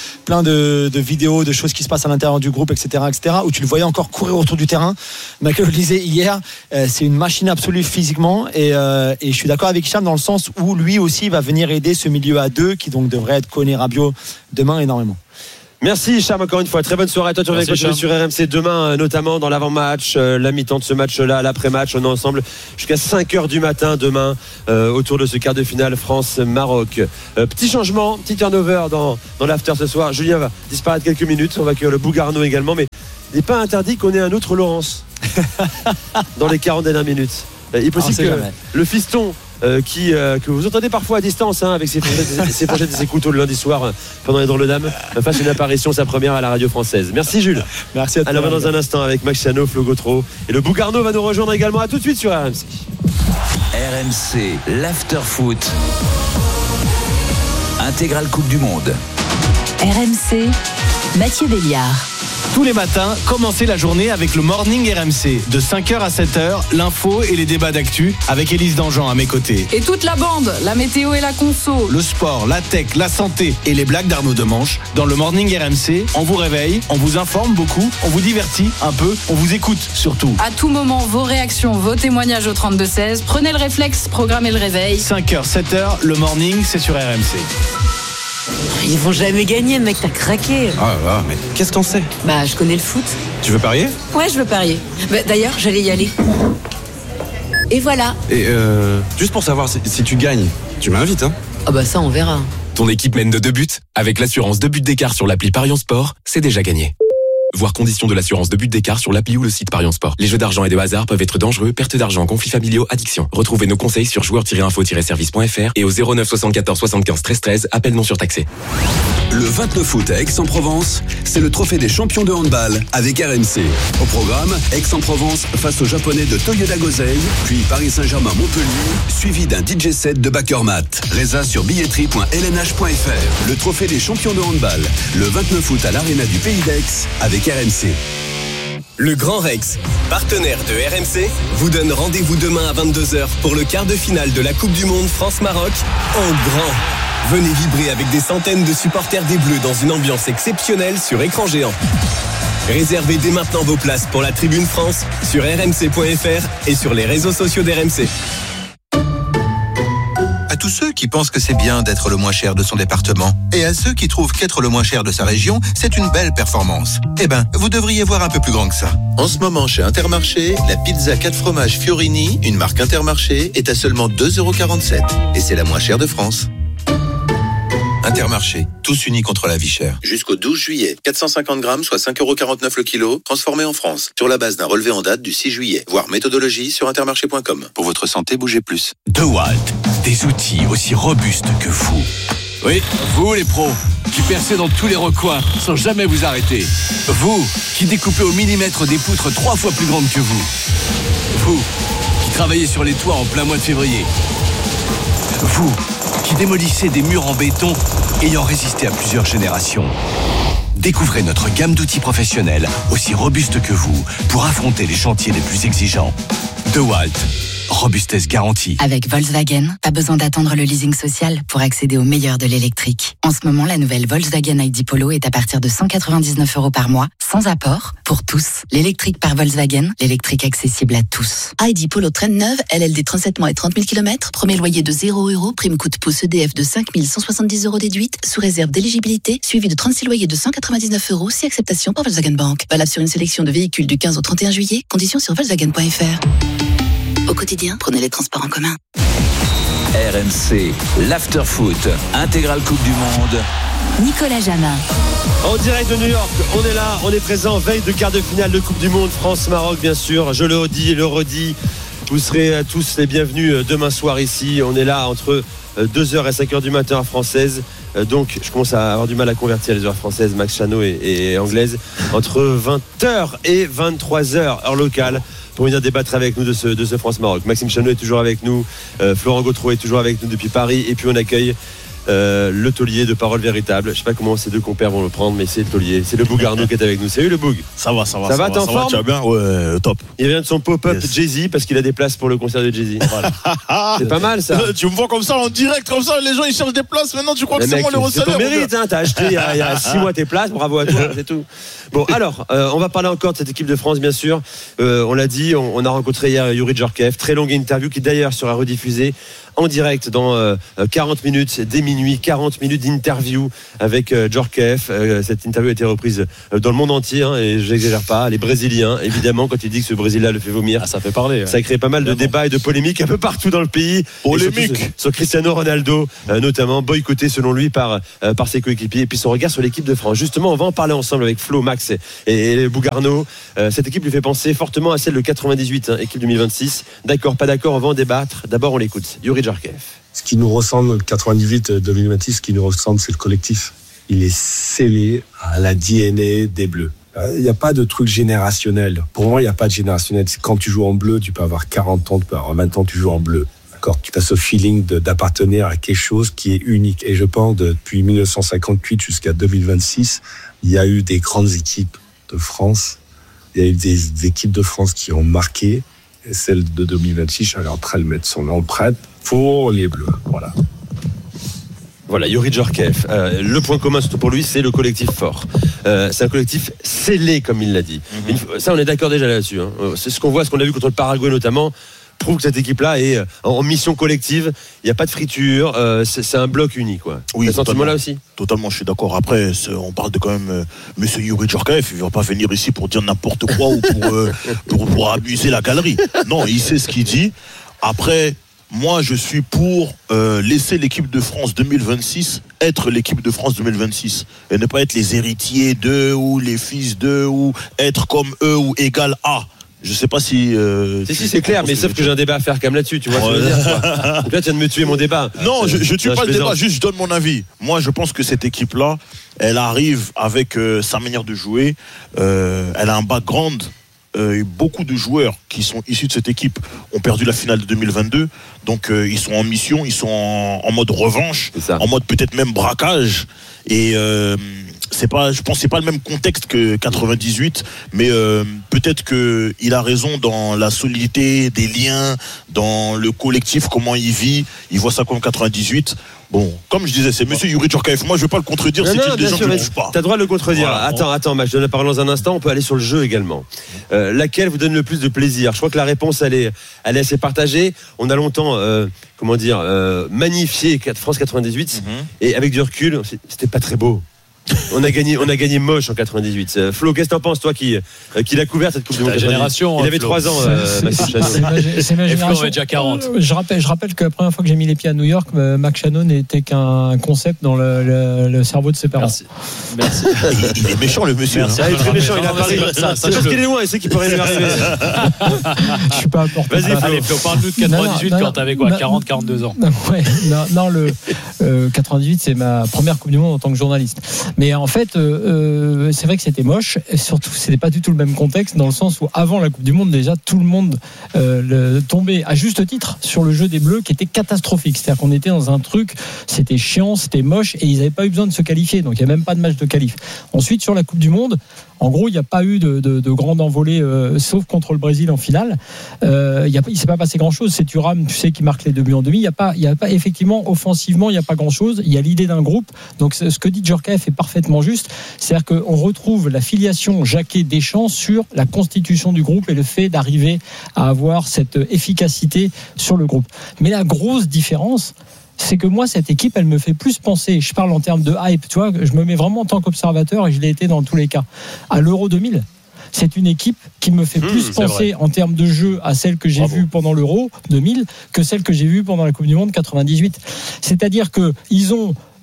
vidéos, de choses qui se passent à l'intérieur du groupe, etc., où tu le voyais encore courir autour du terrain. Michael le disait hier, c'est une machine absolue physiquement, et je suis d'accord avec Hicham dans le sens où lui aussi va venir aider ce milieu à deux qui donc devrait être Koné, Rabiot demain énormément. Merci Hicham, encore une fois, très bonne soirée à toi. Tu reviens continuer sur RMC demain, notamment dans l'avant-match, la mi-temps de ce match-là, l'après-match. On est ensemble jusqu'à 5h du matin demain autour de ce quart de finale France-Maroc. Petit changement, petit turnover dans l'after ce soir. Julien va disparaître quelques minutes, on va accueillir le Bougarno également, mais il n'est pas interdit qu'on ait un autre Laurence dans les 40 dernières minutes. Il est possible que le fiston que vous entendez parfois à distance avec ses fourchettes et ses couteaux le lundi soir pendant les Drôles de Dames fasse une apparition, sa première à la radio française. Merci Jules. Merci à toi. Alors dans un instant avec Max Chano, Flo Gautreau et le Bougarno va nous rejoindre également. À tout de suite sur RMC. RMC, l'after-foot. Intégrale Coupe du Monde. RMC, Mathieu Béliard. Tous les matins, commencez la journée avec le Morning RMC. De 5h à 7h, l'info et les débats d'actu avec Élise Dangean à mes côtés. Et toute la bande, la météo et la conso. Le sport, la tech, la santé et les blagues d'Arnaud Demanche. Dans le Morning RMC, on vous réveille, on vous informe beaucoup, on vous divertit un peu, on vous écoute surtout. À tout moment, vos réactions, vos témoignages au 32-16. Prenez le réflexe, programmez le réveil. 5h, 7h, le Morning, c'est sur RMC. Ils vont jamais gagner, mec, t'as craqué. Ah là, mais qu'est-ce qu'on sait? Bah, je connais le foot. Tu veux parier? Ouais, je veux parier. Bah, d'ailleurs, j'allais y aller. Et voilà. Et juste pour savoir si tu gagnes, tu m'invites, hein? Ah bah ça, on verra. Ton équipe mène de 2 buts. Avec l'assurance 2 buts d'écart sur l'appli Parions Sport, c'est déjà gagné. Voir conditions de l'assurance 2 buts d'écart sur l'appli ou le site Parions Sport. Les jeux d'argent et de hasard peuvent être dangereux, perte d'argent, conflits familiaux, addiction. Retrouvez nos conseils sur joueurs-info-service.fr et au 09 74 75 13 13, appel non surtaxé. Le 29 août à Aix-en-Provence, c'est le trophée des champions de handball avec RMC. Au programme, Aix-en-Provence face aux Japonais de Toyoda Gosei, puis Paris Saint-Germain-Montpellier, suivi d'un DJ set de Backermat. Résa sur billetterie.lnh.fr. Le trophée des champions de handball, le 29 août à l'Arena du Pays d'Aix avec RMC. Le Grand Rex, partenaire de RMC, vous donne rendez-vous demain à 22h pour le quart de finale de la Coupe du Monde France-Maroc en grand. Venez vibrer avec des centaines de supporters des Bleus dans une ambiance exceptionnelle sur écran géant. Réservez dès maintenant vos places pour la Tribune France sur rmc.fr et sur les réseaux sociaux d'RMC. À tous ceux qui pensent que c'est bien d'être le moins cher de son département et à ceux qui trouvent qu'être le moins cher de sa région, c'est une belle performance. Eh ben, vous devriez voir un peu plus grand que ça. En ce moment, chez Intermarché, la pizza 4 fromages Fiorini, une marque Intermarché, est à seulement 2,47 € et c'est la moins chère de France. Intermarché, tous unis contre la vie chère. Jusqu'au 12 juillet, 450 grammes, soit 5,49 € le kilo, transformé en France, sur la base d'un relevé en date du 6 juillet. Voir méthodologie sur intermarché.com. Pour votre santé, bougez plus. DeWalt, des outils aussi robustes que vous. Oui, vous les pros, qui percez dans tous les recoins sans jamais vous arrêter. Vous, qui découpez au millimètre des poutres 3 fois plus grandes que vous. Vous, qui travaillez sur les toits en plein mois de février. Vous, qui démolissez des murs en béton ayant résisté à plusieurs générations. Découvrez notre gamme d'outils professionnels aussi robustes que vous pour affronter les chantiers les plus exigeants. DeWalt, robustesse garantie. Avec Volkswagen, pas besoin d'attendre le leasing social pour accéder au meilleur de l'électrique. En ce moment, la nouvelle Volkswagen ID Polo est à partir de 199 € par mois, sans apport, pour tous. L'électrique par Volkswagen, l'électrique accessible à tous. ID Polo traîne neuve, LLD 37 mois et 30 000 km, premier loyer de 0 €, prime coup de pouce EDF de 5 170 € déduite, sous réserve d'éligibilité, suivi de 36 loyers de 199 €, si acceptation par Volkswagen Bank. Valable sur une sélection de véhicules du 15 au 31 juillet, conditions sur Volkswagen.fr. Au quotidien, prenez les transports en commun. RMC, l'after-foot, intégrale Coupe du Monde. Nicolas Jamin. En direct de New York, on est là, on est présent, veille de quart de finale de Coupe du Monde, France-Maroc bien sûr, je le dis et le redis, vous serez tous les bienvenus demain soir ici, on est là entre 2h et 5h du matin heure française, donc je commence à avoir du mal à convertir les heures françaises, Max Chano et anglaises, entre 20h et 23h heure locale, pour venir débattre avec nous de ce France-Maroc. Maxime Chano est toujours avec nous, Florent Gautreau est toujours avec nous depuis Paris, et puis on accueille le taulier de Parole Véritable. Je sais pas comment ces deux compères vont le prendre, mais c'est le taulier, c'est le Boug Arnaud qui est avec nous. Salut le Boug. Ça va, t'es en forme? Tu vas bien? Ouais, top. Il vient de son pop-up Jay-Z parce qu'il a des places pour le concert de Jay-Z. Voilà. C'est pas mal ça. Tu me vois comme ça en direct, comme ça, les gens ils cherchent des places. Maintenant tu crois que c'est moi le receveur? C'est ton mérite, hein, t'as acheté il y a 6 mois tes places, bravo à toi, c'est tout. Bon, alors, on va parler encore de cette équipe de France, bien sûr. On l'a dit, on a rencontré hier Youri Djorkaeff. Très longue interview qui d'ailleurs sera rediffusée en direct dans 40 minutes, dès minuit, 40 minutes d'interview avec Djorkaeff. Cette interview a été reprise dans le monde entier, hein, et je n'exagère pas. Les Brésiliens, évidemment, quand il dit que ce Brésil-là le fait vomir. Ah, ça fait parler. Ça a créé pas mal de débats et de polémiques un peu partout dans le pays. Polémique sur Cristiano Ronaldo, notamment, boycotté selon lui par ses coéquipiers. Et puis son regard sur l'équipe de France. Justement, on va en parler ensemble avec Flo, Max et Bougarno. Cette équipe lui fait penser fortement à celle de 98, hein, équipe 2026. D'accord, pas d'accord, on va en débattre. D'abord, on l'écoute. Youri Djorkaeff. Ce qui nous ressemble, 98-2026, ce qui nous ressemble, c'est le collectif. Il est scellé à la DNA des Bleus. Il n'y a pas de truc générationnel. Pour moi, il n'y a pas de générationnel. Quand tu joues en bleu, tu peux avoir 40 ans, tu peux avoir 20 ans, tu joues en bleu. D'accord, tu as ce feeling d'appartenir à quelque chose qui est unique. Et je pense, depuis 1958 jusqu'à 2026, il y a eu des grandes équipes de France. Il y a eu des équipes de France qui ont marqué. Et celle de 2026, elle est en train de mettre son empreinte pour les Bleus. Voilà, Youri Djorkaeff. Le point commun, surtout pour lui, c'est le collectif fort. C'est un collectif scellé, comme il l'a dit. Ça, on est d'accord déjà là-dessus. Hein. C'est ce qu'on voit, ce qu'on a vu contre le Paraguay notamment, prouve que cette équipe-là est en mission collective. Il n'y a pas de friture. C'est un bloc uni, quoi. Oui, ce sentiment-là aussi. Totalement, je suis d'accord. Après, on parle de quand même Monsieur Youri Djorkaeff. Il ne va pas venir ici pour dire n'importe quoi ou pour abuser la galerie. Non, il sait ce qu'il dit. Après, moi, je suis pour laisser l'équipe de France 2026 être l'équipe de France 2026 et ne pas être les héritiers d'eux ou les fils d'eux ou être comme eux ou égal à. Je sais pas si. Si, c'est clair, mais sauf que j'ai un débat à faire quand même là-dessus, tu vois ce que je veux dire. Donc là, tu viens de me tuer mon débat. Non, je tue pas le débat, juste je donne mon avis. Moi, je pense que cette équipe-là, elle arrive avec sa manière de jouer. Elle a un background. Beaucoup de joueurs qui sont issus de cette équipe ont perdu la finale de 2022, donc ils sont en mission, ils sont en mode revanche, en mode peut-être même braquage, et je pense que c'est pas le même contexte que 98, mais peut-être que il a raison dans la solidité des liens, dans le collectif, comment il vit, il voit ça comme 98. Bon, comme je disais, c'est Monsieur Youri Djorkaeff. Moi, je ne vais pas le contredire. C'est des gens qui ne bougent pas. T'as le droit de le contredire. Voilà. Attends, je donne la parole dans un instant. On peut aller sur le jeu également. Laquelle vous donne le plus de plaisir? Je crois que la réponse, elle est assez partagée. On a longtemps, magnifié France 98, et avec du recul, c'était pas très beau. On a gagné moche en 98. Flo, qu'est-ce que t'en penses, toi qui l'a couvert cette Coupe du Monde? Génération. Il avait 3 ans, Maxime Chano. C'est ma génération. Déjà 40. Je rappelle que la première fois que j'ai mis les pieds à New York, Max Chano n'était qu'un concept dans le cerveau de ses parents. Merci. Il est méchant, le monsieur. Il est très méchant, il a parlé. C'est parce qu'il est loin, il sait qu'il peut rien lui arriver. Je suis pas important. Vas-y, Flo. Allez, Flo, parle-nous de 98 quand t'avais quoi, 40, 42 ans. Le 98, c'est ma première Coupe du Monde en tant que journaliste. Mais en fait, c'est vrai que c'était moche. Et surtout, c'était pas du tout le même contexte, dans le sens où avant la Coupe du Monde, déjà tout le monde tombait à juste titre sur le jeu des Bleus, qui était catastrophique. C'est-à-dire qu'on était dans un truc, c'était chiant, c'était moche, et ils n'avaient pas eu besoin de se qualifier. Donc il n'y a même pas de match de qualif. Ensuite, sur la Coupe du Monde, en gros, il n'y a pas eu de grande envolée, sauf contre le Brésil en finale. Il ne s'est pas passé grand-chose. C'est Thuram, tu sais, qui marque les 2 buts en demi. Il n'y a pas effectivement, offensivement, il n'y a pas grand-chose. Il y a l'idée d'un groupe. Donc, ce que dit Djorkaeff est parfaitement juste. C'est-à-dire qu'on retrouve la filiation Jacquet-Deschamps sur la constitution du groupe et le fait d'arriver à avoir cette efficacité sur le groupe. Mais la grosse différence, c'est que moi, cette équipe, elle me fait plus penser, je parle en termes de hype, tu vois, je me mets vraiment en tant qu'observateur, et je l'ai été dans tous les cas, à l'Euro 2000. C'est une équipe qui me fait plus penser en termes de jeu à celle que j'ai vue pendant l'Euro 2000 que celle que j'ai vue pendant la Coupe du Monde 98. C'est-à-dire qu'ils ont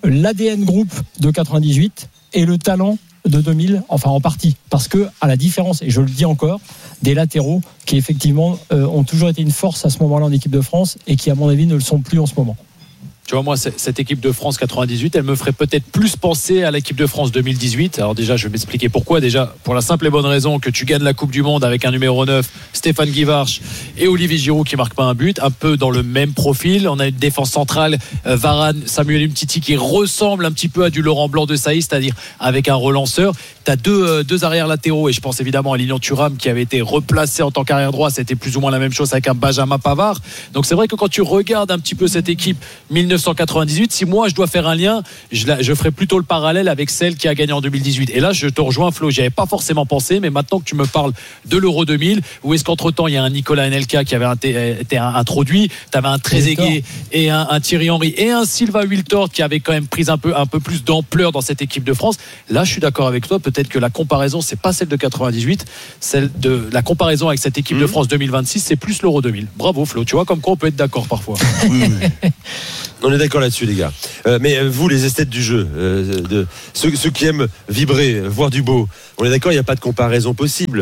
l'ADN groupe de 98 et le talent de 2000, enfin en partie, parce que à la différence, et je le dis encore, des latéraux qui effectivement ont toujours été une force à ce moment-là en équipe de France et qui à mon avis ne le sont plus en ce moment. Tu vois, moi, cette équipe de France 98, elle me ferait peut-être plus penser à l'équipe de France 2018. Alors déjà, je vais m'expliquer pourquoi. Déjà, pour la simple et bonne raison que tu gagnes la Coupe du Monde avec un numéro 9, Stéphane Guivarch et Olivier Giroud qui marquent pas un but, un peu dans le même profil. On a une défense centrale, Varane, Samuel Umtiti qui ressemble un petit peu à du Laurent Blanc de Sailly, c'est-à-dire avec un relanceur. Tu as deux arrières latéraux et je pense évidemment à Lilian Thuram qui avait été replacé en tant qu'arrière droit. C'était plus ou moins la même chose avec un Benjamin Pavard. Donc c'est vrai que quand tu regardes un petit peu cette équipe 1998, si moi je dois faire un lien, je ferai plutôt le parallèle avec celle qui a gagné en 2018. Et là je te rejoins Flo, j'y avais pas forcément pensé, mais maintenant que tu me parles de l'Euro 2000, où est-ce qu'entre-temps il y a un Nicolas Anelka qui avait été introduit, tu avais un Trezeguet et un Thierry Henry et un Sylvain Wiltord qui avait quand même pris un peu plus d'ampleur dans cette équipe de France. Là je suis d'accord avec toi, peut-être que la comparaison c'est pas celle de 98, celle de la comparaison avec cette équipe de France 2026, c'est plus l'Euro 2000. Bravo Flo, tu vois comme quoi on peut être d'accord parfois. Oui. On est d'accord là-dessus les gars. Mais vous les esthètes du jeu, ceux qui aiment vibrer, voir du beau, on est d'accord, il n'y a pas de comparaison possible.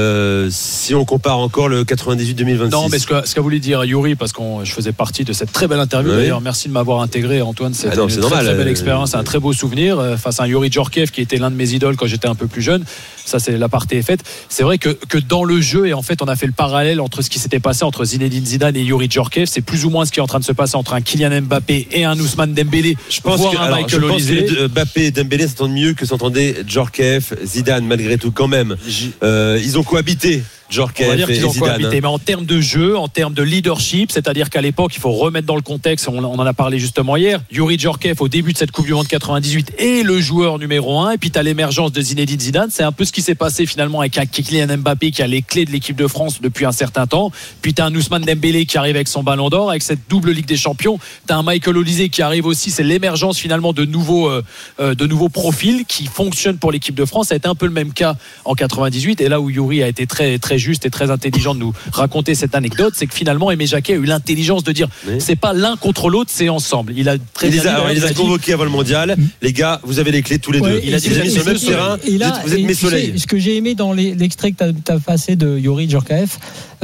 Si on compare encore le 98-2026. Non, mais ce qu'a voulu dire Yuri, parce que je faisais partie de cette très belle interview, d'ailleurs merci de m'avoir intégré Antoine, c'est une très belle expérience, un très beau souvenir face à un Yuri Djorkaeff qui était l'un de mes idoles quand j'étais un peu plus jeune. Ça c'est la partie est faite. C'est vrai que dans le jeu, et en fait on a fait le parallèle entre ce qui s'était passé entre Zinedine Zidane et Yuri Djorkaeff, c'est plus ou moins ce qui est en train de se passer entre un Kylian Mbappé et un Ousmane Dembélé. Je pense que Mbappé et Dembélé s'entendent mieux que s'entendait Djorkaeff, Zidane malgré tout quand même. Ils ont cohabité. On va dire qu'ils ont cohabité, mais en termes de jeu, en termes de leadership, c'est-à-dire qu'à l'époque, il faut remettre dans le contexte, on en a parlé justement hier, Yuri Djorkaeff au début de cette Coupe du Monde 98 est le joueur numéro 1, et puis tu as l'émergence de Zinedine Zidane, c'est un peu ce qui s'est passé finalement avec un Kylian Mbappé qui a les clés de l'équipe de France depuis un certain temps, puis tu as un Ousmane Dembélé qui arrive avec son ballon d'or, avec cette double Ligue des Champions, tu as un Michael Olise qui arrive aussi, c'est l'émergence finalement de nouveaux profils qui fonctionnent pour l'équipe de France. Ça a été un peu le même cas en 98, et là où Yuri a été très, très juste et très intelligent de nous raconter cette anecdote, c'est que finalement Aimé Jacquet a eu l'intelligence de dire c'est pas l'un contre l'autre, c'est ensemble. Il les a convoqués avant le mondial. Les gars, vous avez les clés tous les deux. Il a dit vous êtes sur le même terrain. Vous êtes mes soleils. Ce que j'ai aimé dans l'extrait que tu as passé de Yuri Djorkaeff,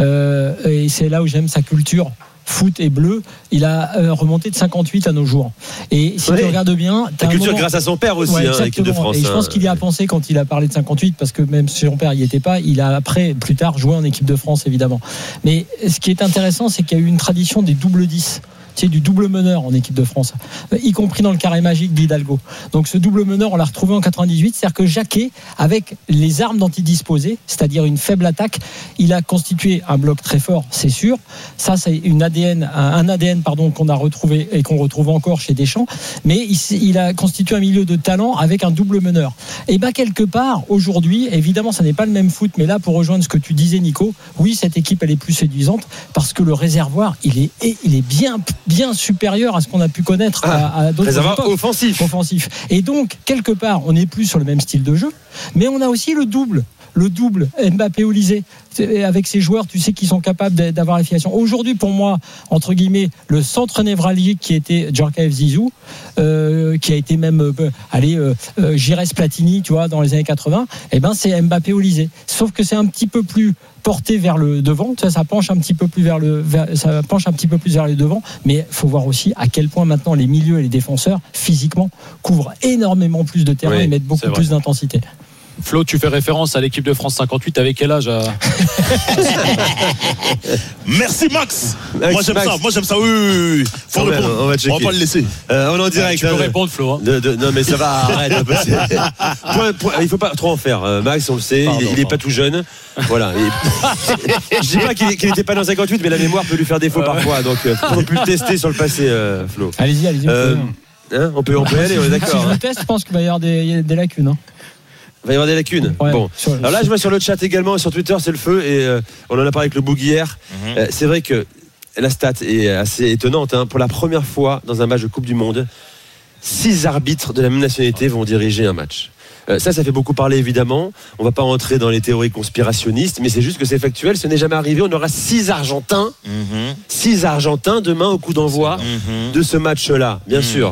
et c'est là où j'aime sa culture foot et bleu, il a remonté de 58 à nos jours. Et si tu regardes bien, ta culture grâce à son père aussi, l'équipe de France. Et je pense qu'il y a pensé quand il a parlé de 58, parce que même si son père n'y était pas, il a après, plus tard, joué en équipe de France évidemment. Mais ce qui est intéressant, c'est qu'il y a eu une tradition des double 10. Du double meneur en équipe de France, y compris dans le carré magique d'Hidalgo. Donc ce double meneur, on l'a retrouvé en 98, c'est-à-dire que Jacquet, avec les armes dont il disposait, c'est-à-dire une faible attaque, il a constitué un bloc très fort, c'est sûr. Ça, c'est un ADN qu'on a retrouvé et qu'on retrouve encore chez Deschamps, mais il a constitué un milieu de talent avec un double meneur. Et quelque part, aujourd'hui, évidemment, ça n'est pas le même foot, mais là, pour rejoindre ce que tu disais, Nico, oui, cette équipe, elle est plus séduisante parce que le réservoir, il est bien supérieur à ce qu'on a pu connaître à d'autres réservoir offensif. Et donc, quelque part, on n'est plus sur le même style de jeu, mais on a aussi le double Mbappé-Olise, avec ces joueurs, tu sais, qui sont capables d'avoir la filiation. Aujourd'hui, pour moi, entre guillemets, le centre névralgique qui était Djorkaeff-Zizou, qui a été même Giresse Platini, tu vois, dans les années 80, c'est Mbappé-Olise. Sauf que c'est un petit peu plus porté vers le devant, ça penche un petit peu plus vers le devant, mais il faut voir aussi à quel point maintenant les milieux et les défenseurs physiquement couvrent énormément plus de terrain et mettent beaucoup plus d'intensité. Flo, tu fais référence à l'équipe de France 58, avec quel âge Merci Max. Moi j'aime ça. Oui. Faut répondre. On va pas le laisser. On est en direct. Tu peux répondre, Flo. Non mais ça va. Arrête. Il faut pas trop en faire. Max, on le sait. Il est pas tout jeune. Voilà. Je dis pas qu'il n'était pas dans 58, mais la mémoire peut lui faire défaut parfois. Donc on peut le tester sur le passé, Flo. Allez-y. On peut y aller. On est d'accord. Si je le teste, je pense qu'il va y avoir des lacunes. Il va y avoir des lacunes. Bon. Alors là, je vois sur le chat également et sur Twitter, c'est le feu. Et on en a parlé avec le Boug hier. C'est vrai que la stat est assez étonnante. Pour la première fois dans un match de Coupe du Monde, 6 arbitres de la même nationalité vont diriger un match. Ça fait beaucoup parler évidemment. On ne va pas rentrer dans les théories conspirationnistes, mais c'est juste que c'est factuel. Ce n'est jamais arrivé. On aura 6 Argentins demain au coup d'envoi de ce match-là, bien sûr.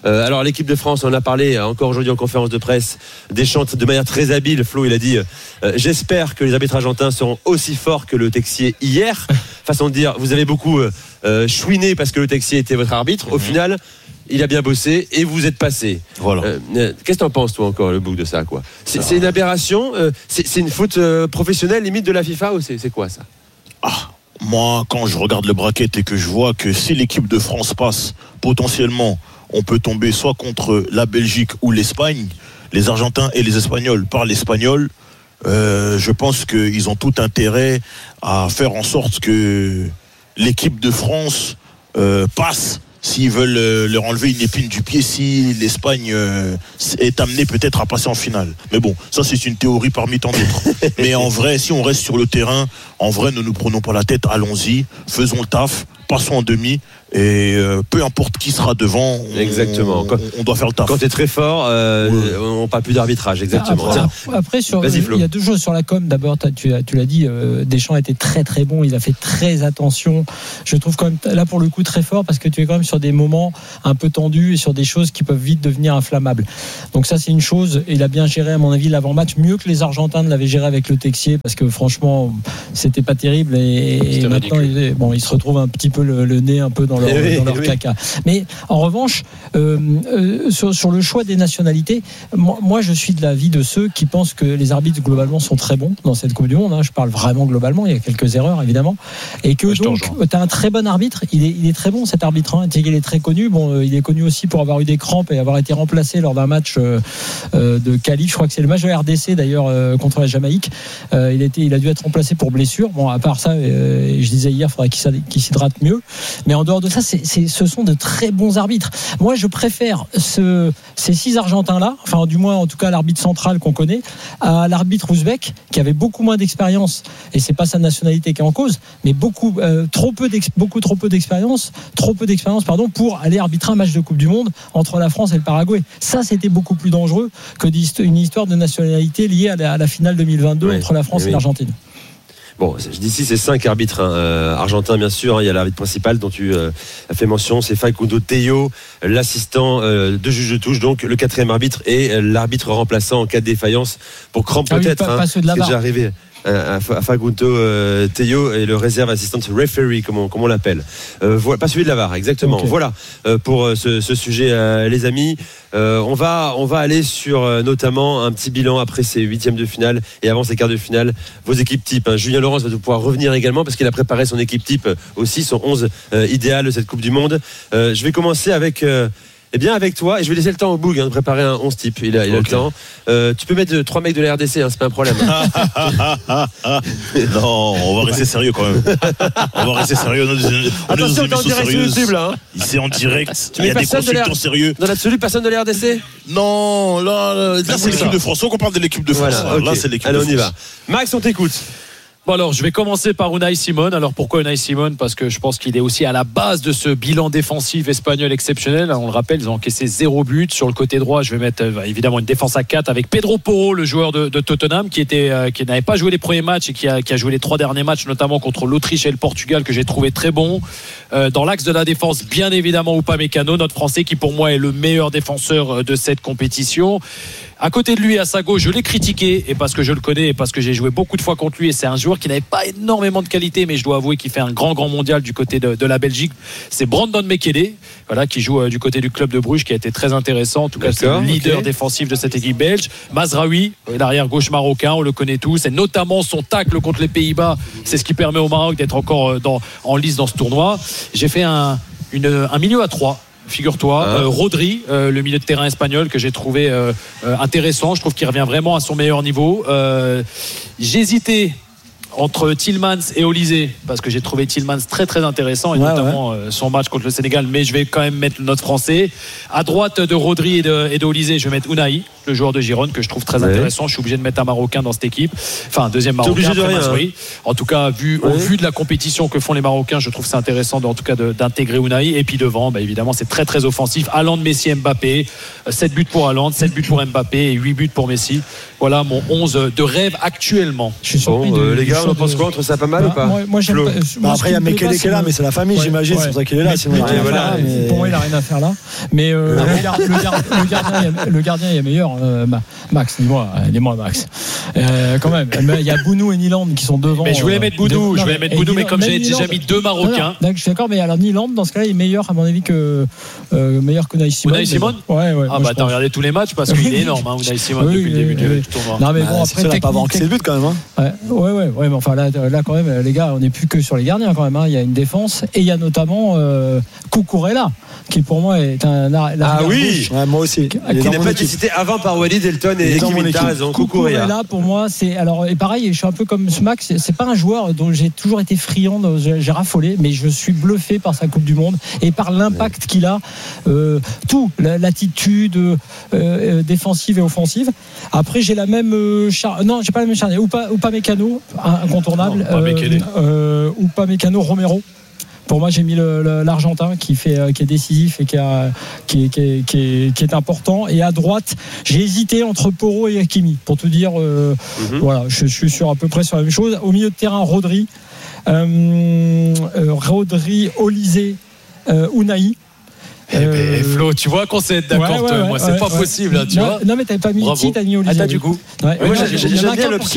Alors l'équipe de France, on en a parlé encore aujourd'hui en conférence de presse. Deschamps de manière très habile, Flo, il a dit j'espère que les arbitres argentins seront aussi forts que le Texier hier. Façon de dire, vous avez beaucoup chouiné parce que le Texier était votre arbitre. Au final, il a bien bossé et vous êtes passé. Voilà. Qu'est-ce que t'en penses, toi, encore, le bouc de ça, quoi? C'est une aberration, c'est une faute professionnelle, limite de la FIFA, ou c'est quoi ça? Moi, quand je regarde le bracket et que je vois que si l'équipe de France passe, potentiellement, on peut tomber soit contre la Belgique ou l'Espagne, les Argentins et les Espagnols par l'espagnol, je pense qu'ils ont tout intérêt à faire en sorte que l'équipe de France passe. S'ils veulent leur enlever une épine du pied, si l'Espagne est amenée peut-être à passer en finale. Mais bon, ça c'est une théorie parmi tant d'autres. Mais en vrai, si on reste sur le terrain, en vrai, ne nous prenons pas la tête, allons-y, faisons le taf, passons en demi. Et peu importe qui sera devant, exactement. On doit faire le taf. Quand tu es très fort, on parle plus d'arbitrage, exactement. Après il y a deux choses sur la com. D'abord, tu l'as dit, Deschamps a été très très bon, il a fait très attention. Je trouve quand même là pour le coup très fort parce que tu es quand même sur des moments un peu tendus et sur des choses qui peuvent vite devenir inflammables. Donc ça c'est une chose, et il a bien géré à mon avis l'avant-match, mieux que les Argentins ne l'avaient géré avec le Texier, parce que franchement c'était pas terrible et maintenant il se retrouve un petit peu le nez un peu dans leur caca. Mais en revanche, sur le choix des nationalités, moi je suis de l'avis de ceux qui pensent que les arbitres globalement sont très bons dans cette Coupe du Monde. Je parle vraiment globalement, il y a quelques erreurs évidemment, et que donc tu as un très bon arbitre. Il est très bon cet arbitre. Il est très connu. Bon, il est connu aussi pour avoir eu des crampes et avoir été remplacé lors d'un match de qualif. Je crois que c'est le match de RDC d'ailleurs contre la Jamaïque. Il a dû être remplacé pour blessure. Bon, à part ça, je disais hier, il faudrait qu'il s'hydrate mieux. Mais en dehors de ça, ce sont de très bons arbitres. Moi, je préfère ces 6 Argentins-là, enfin du moins en tout cas l'arbitre central qu'on connaît, à l'arbitre ouzbek qui avait beaucoup moins d'expérience, et c'est pas sa nationalité qui est en cause, mais beaucoup trop peu d'expérience pour aller arbitrer un match de Coupe du Monde entre la France et le Paraguay. Ça, c'était beaucoup plus dangereux que une histoire de nationalité liée à la finale 2022 entre la France et l'Argentine. Bon, je dis ici, c'est 5 arbitres argentins, bien sûr. Il y a l'arbitre principal dont tu as fait mention, c'est Facundo Tello, l'assistant de juge de touche, donc le 4e arbitre, et l'arbitre remplaçant en cas de défaillance pour crampe peut-être. Pas ceux de la barre. C'est déjà arrivé à Facundo Tello et le réserve assistant referee, comme on l'appelle. Voilà, pas celui de la VAR, exactement. Okay. Voilà pour ce sujet, les amis. On va aller sur notamment un petit bilan après ces 8e de finale et avant ces quarts de finale. Vos équipes types. Julien Laurens va pouvoir revenir également parce qu'il a préparé son équipe type aussi, son 11 idéal de cette Coupe du Monde. Je vais commencer avec toi, et je vais laisser le temps au Boug de préparer un 11 type. Il a le temps. Tu peux mettre 3 mecs de la RDC, c'est pas un problème. Non, on va rester sérieux quand même. On va rester sérieux. Attention, t'es en direct sur YouTube là. C'est en direct. Il y a des consultants sérieux. Dans l'absolu, personne de la RDC? Non, là c'est l'équipe de France. On parle de l'équipe de France. Voilà, okay. Là, c'est l'équipe de France. Allez, on y va. Max, on t'écoute. Bon alors, je vais commencer par Unai Simon. Alors pourquoi Unai Simon? Parce que je pense qu'il est aussi à la base de ce bilan défensif espagnol exceptionnel. On le rappelle, ils ont encaissé 0 but. Sur le côté droit, je vais mettre évidemment une défense à 4 avec Pedro Porro, le joueur de Tottenham, qui n'avait pas joué les premiers matchs et qui a joué les 3 derniers matchs, notamment contre l'Autriche et le Portugal, que j'ai trouvé très bon. Dans l'axe de la défense, bien évidemment, Upamecano, notre Français, qui pour moi est le meilleur défenseur de cette compétition. À côté de lui, à sa gauche, je l'ai critiqué, et parce que je le connais, et parce que j'ai joué beaucoup de fois contre lui, et c'est un joueur qui n'avait pas énormément de qualité, mais je dois avouer qu'il fait un grand mondial du côté de la Belgique. C'est Brandon Mekele, voilà, qui joue du côté du club de Bruges, qui a été très intéressant. En tout cas, c'est le leader défensif de cette équipe belge. Mazraoui, l'arrière gauche marocain, on le connaît tous, et notamment son tacle contre les Pays-Bas, c'est ce qui permet au Maroc d'être encore en lice dans ce tournoi. J'ai fait un milieu à 3. Figure-toi, Rodri, le milieu de terrain espagnol, que j'ai trouvé intéressant. Je trouve qu'il revient vraiment à son meilleur niveau. J'ai hésité entre Tielemans et Olysée, parce que j'ai trouvé Tielemans très très intéressant, et notamment son match contre le Sénégal, mais je vais quand même mettre notre Français. À droite de Rodri et de Olysée, je vais mettre Unai. le joueur de Gironde que je trouve très intéressant. Je suis obligé de mettre un Marocain dans cette équipe. Enfin, un deuxième Marocain. T'es obligé de rien. Oui. En tout cas, au vu de la compétition que font les Marocains, je trouve c'est intéressant en tout cas d'intégrer Unai. Et puis devant, évidemment, c'est très très offensif. Haaland, Messi, Mbappé. 7 buts pour Haaland, 7 buts pour Mbappé et 8 buts pour Messi. Voilà mon 11 de rêve actuellement. Je suis surpris les gars, on en pense quoi entre ça pas mal ou pas? Moi j'aime pas. Après, il y a Mekele qui est là, mais c'est la famille, j'imagine. C'est pour ça qu'il est là. Sinon, pour moi, il n'a rien à faire là. Mais le gardien est meilleur. Max, dis-moi Max. Quand même, il y a Bounou et Niland qui sont devant. Mais je voulais mettre Bounou, mais comme j'ai déjà mis 2 Marocains. Je suis d'accord, mais alors Niland, dans ce cas-là, il est meilleur, à mon avis, que Unai Simon. Unai Simon ? Ouais. Ah bah t'as regardé tous les matchs parce qu'il est énorme, Unai Simon, depuis le début du tournoi. Non mais bon, après il n'a pas encaissé le but quand même. Ouais, mais enfin là quand même, les gars, on n'est plus que sur les gardiens quand même. Il y a une défense et il y a notamment Cucurella qui pour moi est un oui, moi aussi. Qui n'a pas été cité avant par Walid, Elton et Kim. T'as raison. Cucurella pour moi c'est alors et pareil, je suis un peu comme Max. C'est pas un joueur dont j'ai toujours été friand, j'ai raffolé, mais je suis bluffé par sa Coupe du Monde et par l'impact qu'il a. Tout, l'attitude défensive et offensive. Après, j'ai la même non, j'ai pas la même charnière. Upamecano, incontournable. Upamecano, Romero. Pour moi, j'ai mis l'Argentin qui est décisif et qui est important. Et à droite, j'ai hésité entre Porro et Hakimi. Pour te dire, voilà, je suis sur à peu près sur la même chose. Au milieu de terrain, Rodri, Olysée, Unai. Flo, tu vois qu'on s'est d'accord, moi, c'est pas possible, là, tu vois. Non, mais t'avais pas mis Iti, t'as mis Olysée. Du coup. Moi, j'aime bien l'option.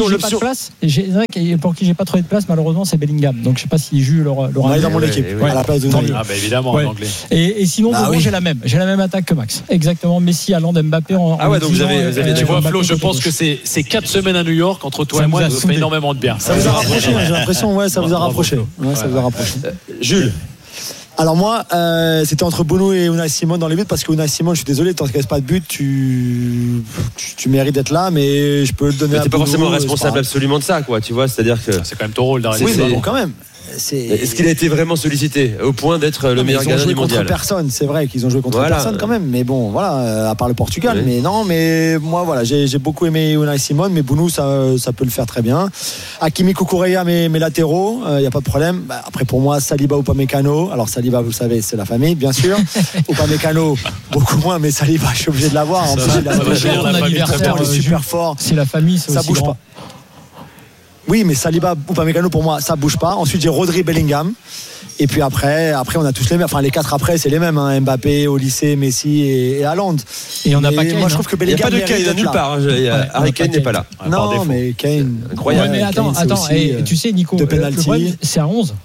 Pour qui j'ai pas trouvé de place, malheureusement, c'est Bellingham. Donc, je sais pas si Jules l'aura dans mon équipe, à la place de Nani. Ah, bah évidemment, en anglais. Et sinon, j'ai la même attaque que Max. Exactement, Messi, Haaland, Mbappé. Ah ouais, donc vous avez. Tu vois, Flo, je pense que ces 4 semaines à New York, entre toi et moi, ça fait énormément de bien. Ça vous a rapproché, j'ai l'impression, ça vous a rapproché. Jules. Alors moi, c'était entre Bounou et Unai Simon dans les buts parce que Unai Simon, je suis désolé, tant qu'il ne pas de but, tu mérites d'être là, mais je peux le donner. Mais t'es pas forcément responsable absolument de ça, quoi. Tu vois, c'est-à-dire que c'est quand même ton rôle d'arrêter. Oui, mais bon, quand même. Est-ce qu'il a été vraiment sollicité au point d'être le meilleur gardien du mondial? Ils ont joué contre personne, c'est vrai qu'ils ont joué contre personne quand même, mais bon, voilà, à part le Portugal. Oui. Mais moi, voilà, j'ai beaucoup aimé Unai Simon, mais Bounou, ça peut le faire très bien. Hakimi, Cucurella, mes latéraux, il n'y a pas de problème. Après, pour moi, Saliba, Upamecano. Alors, Saliba, vous le savez, c'est la famille, bien sûr. Upamecano, beaucoup moins, mais Saliba, je suis obligé de l'avoir. En plus, il est super fort. C'est la famille, ça bouge pas. Oui, mais Saliba, Upamecano, pour moi, ça bouge pas. Ensuite, j'ai Rodri, Bellingham. Et puis après, on a tous les mêmes. Enfin, les 4 après, c'est les mêmes. Mbappé, Olysée, Messi et Haaland. Et on n'a pas Kane. Moi, je trouve que Bellingham. Il n'y a pas de Kane nulle part. Harry Kane n'est pas là. Non, mais Kane. Incroyable. Mais attends. Et tu sais, Nico, le problème, c'est à 11.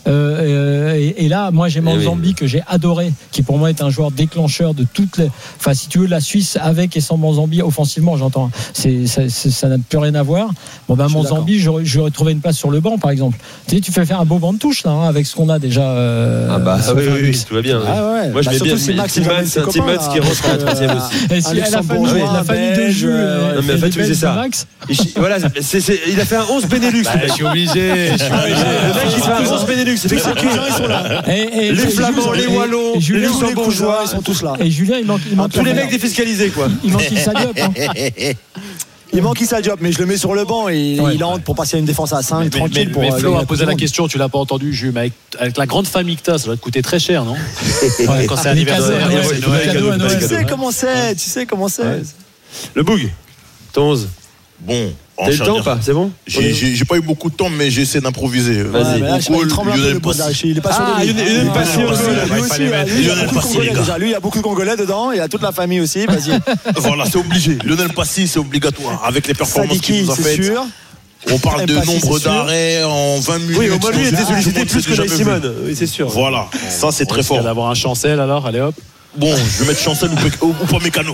Et là, moi, j'ai Manzambi que j'ai adoré, qui pour moi est un joueur déclencheur de toutes les. Enfin, si tu veux, la Suisse avec et sans Manzambi, offensivement, j'entends. Ça n'a plus rien à voir. Bon, Manzambi, j'aurais trouvé une place sur le banc, par exemple. Tu fais faire un beau banc de touche là, avec ce qu'on a déjà. Oui, tout va bien. Moi, je mets bien Timans qui rentre à la 3e aussi. Et la famille de Jules. Non, mais en fait, c'est ça. Voilà, il a fait un 11 Benelux. Je suis obligé. Le mec, il fait un 11 Benelux. C'est que ils sont là. Les Flamands, les Wallons, les Luxembourgeois, ils sont tous là. Et Julien, il manque tous les mecs défiscalisés, quoi. Il manque Issa Diop. Il manque Issa Diop, mais je le mets sur le banc et il entre pour passer à une défense à 5, tranquille. Mais Flo a posé la question, tu l'as pas entendu, Jules, mais avec la grande famille que t'as, ça doit te coûter très cher, non? Quand c'est anniversaire, c'est Noël. Tu sais comment c'est. Le Boug, ton 11. Bon. T'as eu le temps ou pas? C'est bon? J'ai pas eu beaucoup de temps, mais j'essaie d'improviser. Vas-y. Il tremble un peu le Passy. Il est pas sûr de lui. Lionel Passy. Lui, il y a beaucoup de Congolais dedans. Il y a toute la famille aussi. Vas-y. Voilà, c'est obligé. Lionel Passy, c'est obligatoire. Avec les performances qu'il nous a faites. On parle de nombre d'arrêts en 20 minutes. Oui, au moins lui était sollicité plus que Unai Simon. Oui, c'est sûr. Voilà, ça c'est très fort. D'avoir un Chancel alors, allez hop. Bon, je vais mettre Chancel ou pas Mécano.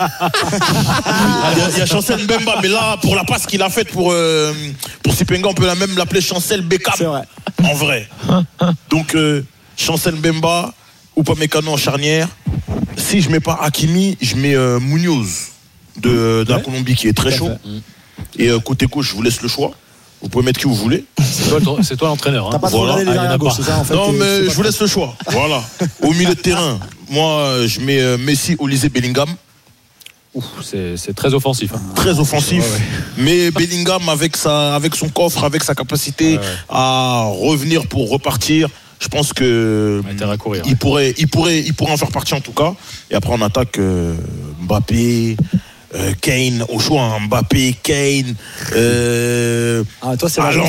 Il y a Chancel Mbemba, mais là, pour la passe qu'il a faite pour Sipenga, on peut même l'appeler Chancel Beckham. C'est vrai. En vrai. Donc, Chancel Mbemba ou pas Mécano en charnière. Si je mets pas Hakimi, je mets Munoz de la Colombie qui est très chaud. Et côté gauche, je vous laisse le choix. Vous pouvez mettre qui vous voulez. C'est toi l'entraîneur. T'as pas trop regardé les derniers à gauche, c'est ça en fait. Non, mais je vous laisse le choix. Voilà. Au milieu de terrain, moi, je mets Messi, Olysée, Bellingham. C'est très offensif. Très offensif. Mais Bellingham, avec son coffre, avec sa capacité à revenir pour repartir, je pense que il pourrait en faire partie en tout cas. Et après, on attaque Mbappé. Kane au choix, Mbappé, Kane, toi c'est Haaland,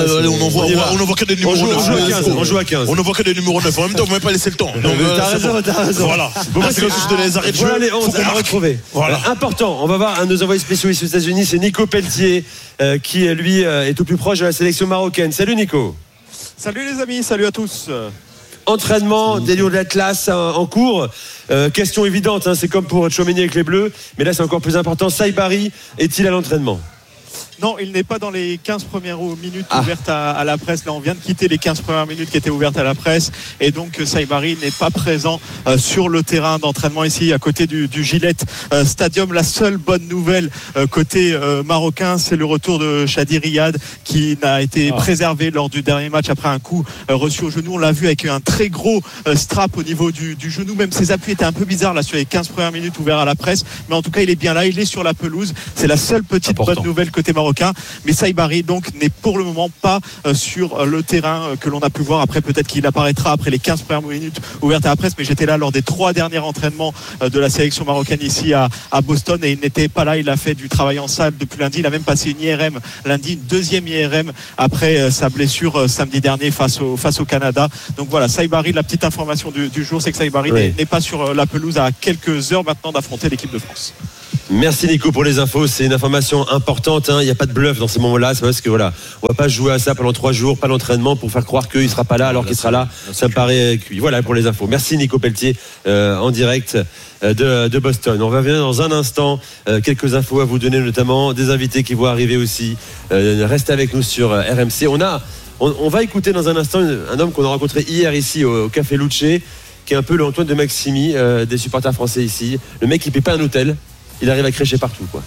on n'en voit que des numéros 9. On joue à 15. On n'en voit que des numéros 9. En même temps, vous m'avez pas laissé le temps. Donc, t'as raison. Voilà. C'est comme si je te les arrête de Voilà les 11 à retrouver. Voilà. Important, on va voir un de nos envoyés spéciaux ici aux États-Unis, c'est Nico Pelletier, qui lui est au plus proche de la sélection marocaine. Salut Nico. Salut les amis, salut à tous. Entraînement des Lions de l'Atlas en cours. Question évidente, c'est comme pour Tchouaméni avec les Bleus, mais là c'est encore plus important. Saibari est-il à l'entraînement ? Non, il n'est pas dans les 15 premières minutes ouvertes à la presse. Là, on vient de quitter les 15 premières minutes qui étaient ouvertes à la presse. Et donc, Saibari n'est pas présent sur le terrain d'entraînement ici, à côté du Gillette Stadium. La seule bonne nouvelle côté marocain, c'est le retour de Chadi Riyad, qui n'a été préservé lors du dernier match après un coup reçu au genou. On l'a vu avec un très gros strap au niveau du genou. Même ses appuis étaient un peu bizarres là sur les 15 premières minutes ouvertes à la presse. Mais en tout cas, il est bien là. Il est sur la pelouse. C'est la seule petite bonne nouvelle côté marocain. Mais Saibari donc n'est pour le moment pas sur le terrain que l'on a pu voir. Après, peut-être qu'il apparaîtra après les 15 premières minutes ouvertes à la presse, mais j'étais là lors des 3 derniers entraînements de la sélection marocaine ici à Boston, et il n'était pas là. Il a fait du travail en salle depuis lundi. Il a même passé une IRM lundi, une deuxième IRM après sa blessure samedi dernier face au Canada. Donc voilà, Saibari, la petite information du jour, c'est que Saibari n'est pas sur la pelouse à quelques heures maintenant d'affronter l'équipe de France. Merci Nico pour les infos, c'est une information importante, il n'y a pas de bluff dans ces moments-là, c'est parce que voilà, on va pas jouer à ça pendant 3 jours, pas d'entraînement pour faire croire qu'il sera pas là alors qu'il sera là, ça me paraît cuit. Voilà pour les infos. Merci Nico Pelletier en direct de Boston. On va venir dans un instant, quelques infos à vous donner, notamment des invités qui vont arriver aussi. Restez avec nous sur RMC. On va écouter dans un instant un homme qu'on a rencontré hier ici au Café Lucce, qui est un peu le Antoine de Maximi des supporters français ici. Le mec qui paie pas un hôtel. Il arrive à crécher partout, quoi.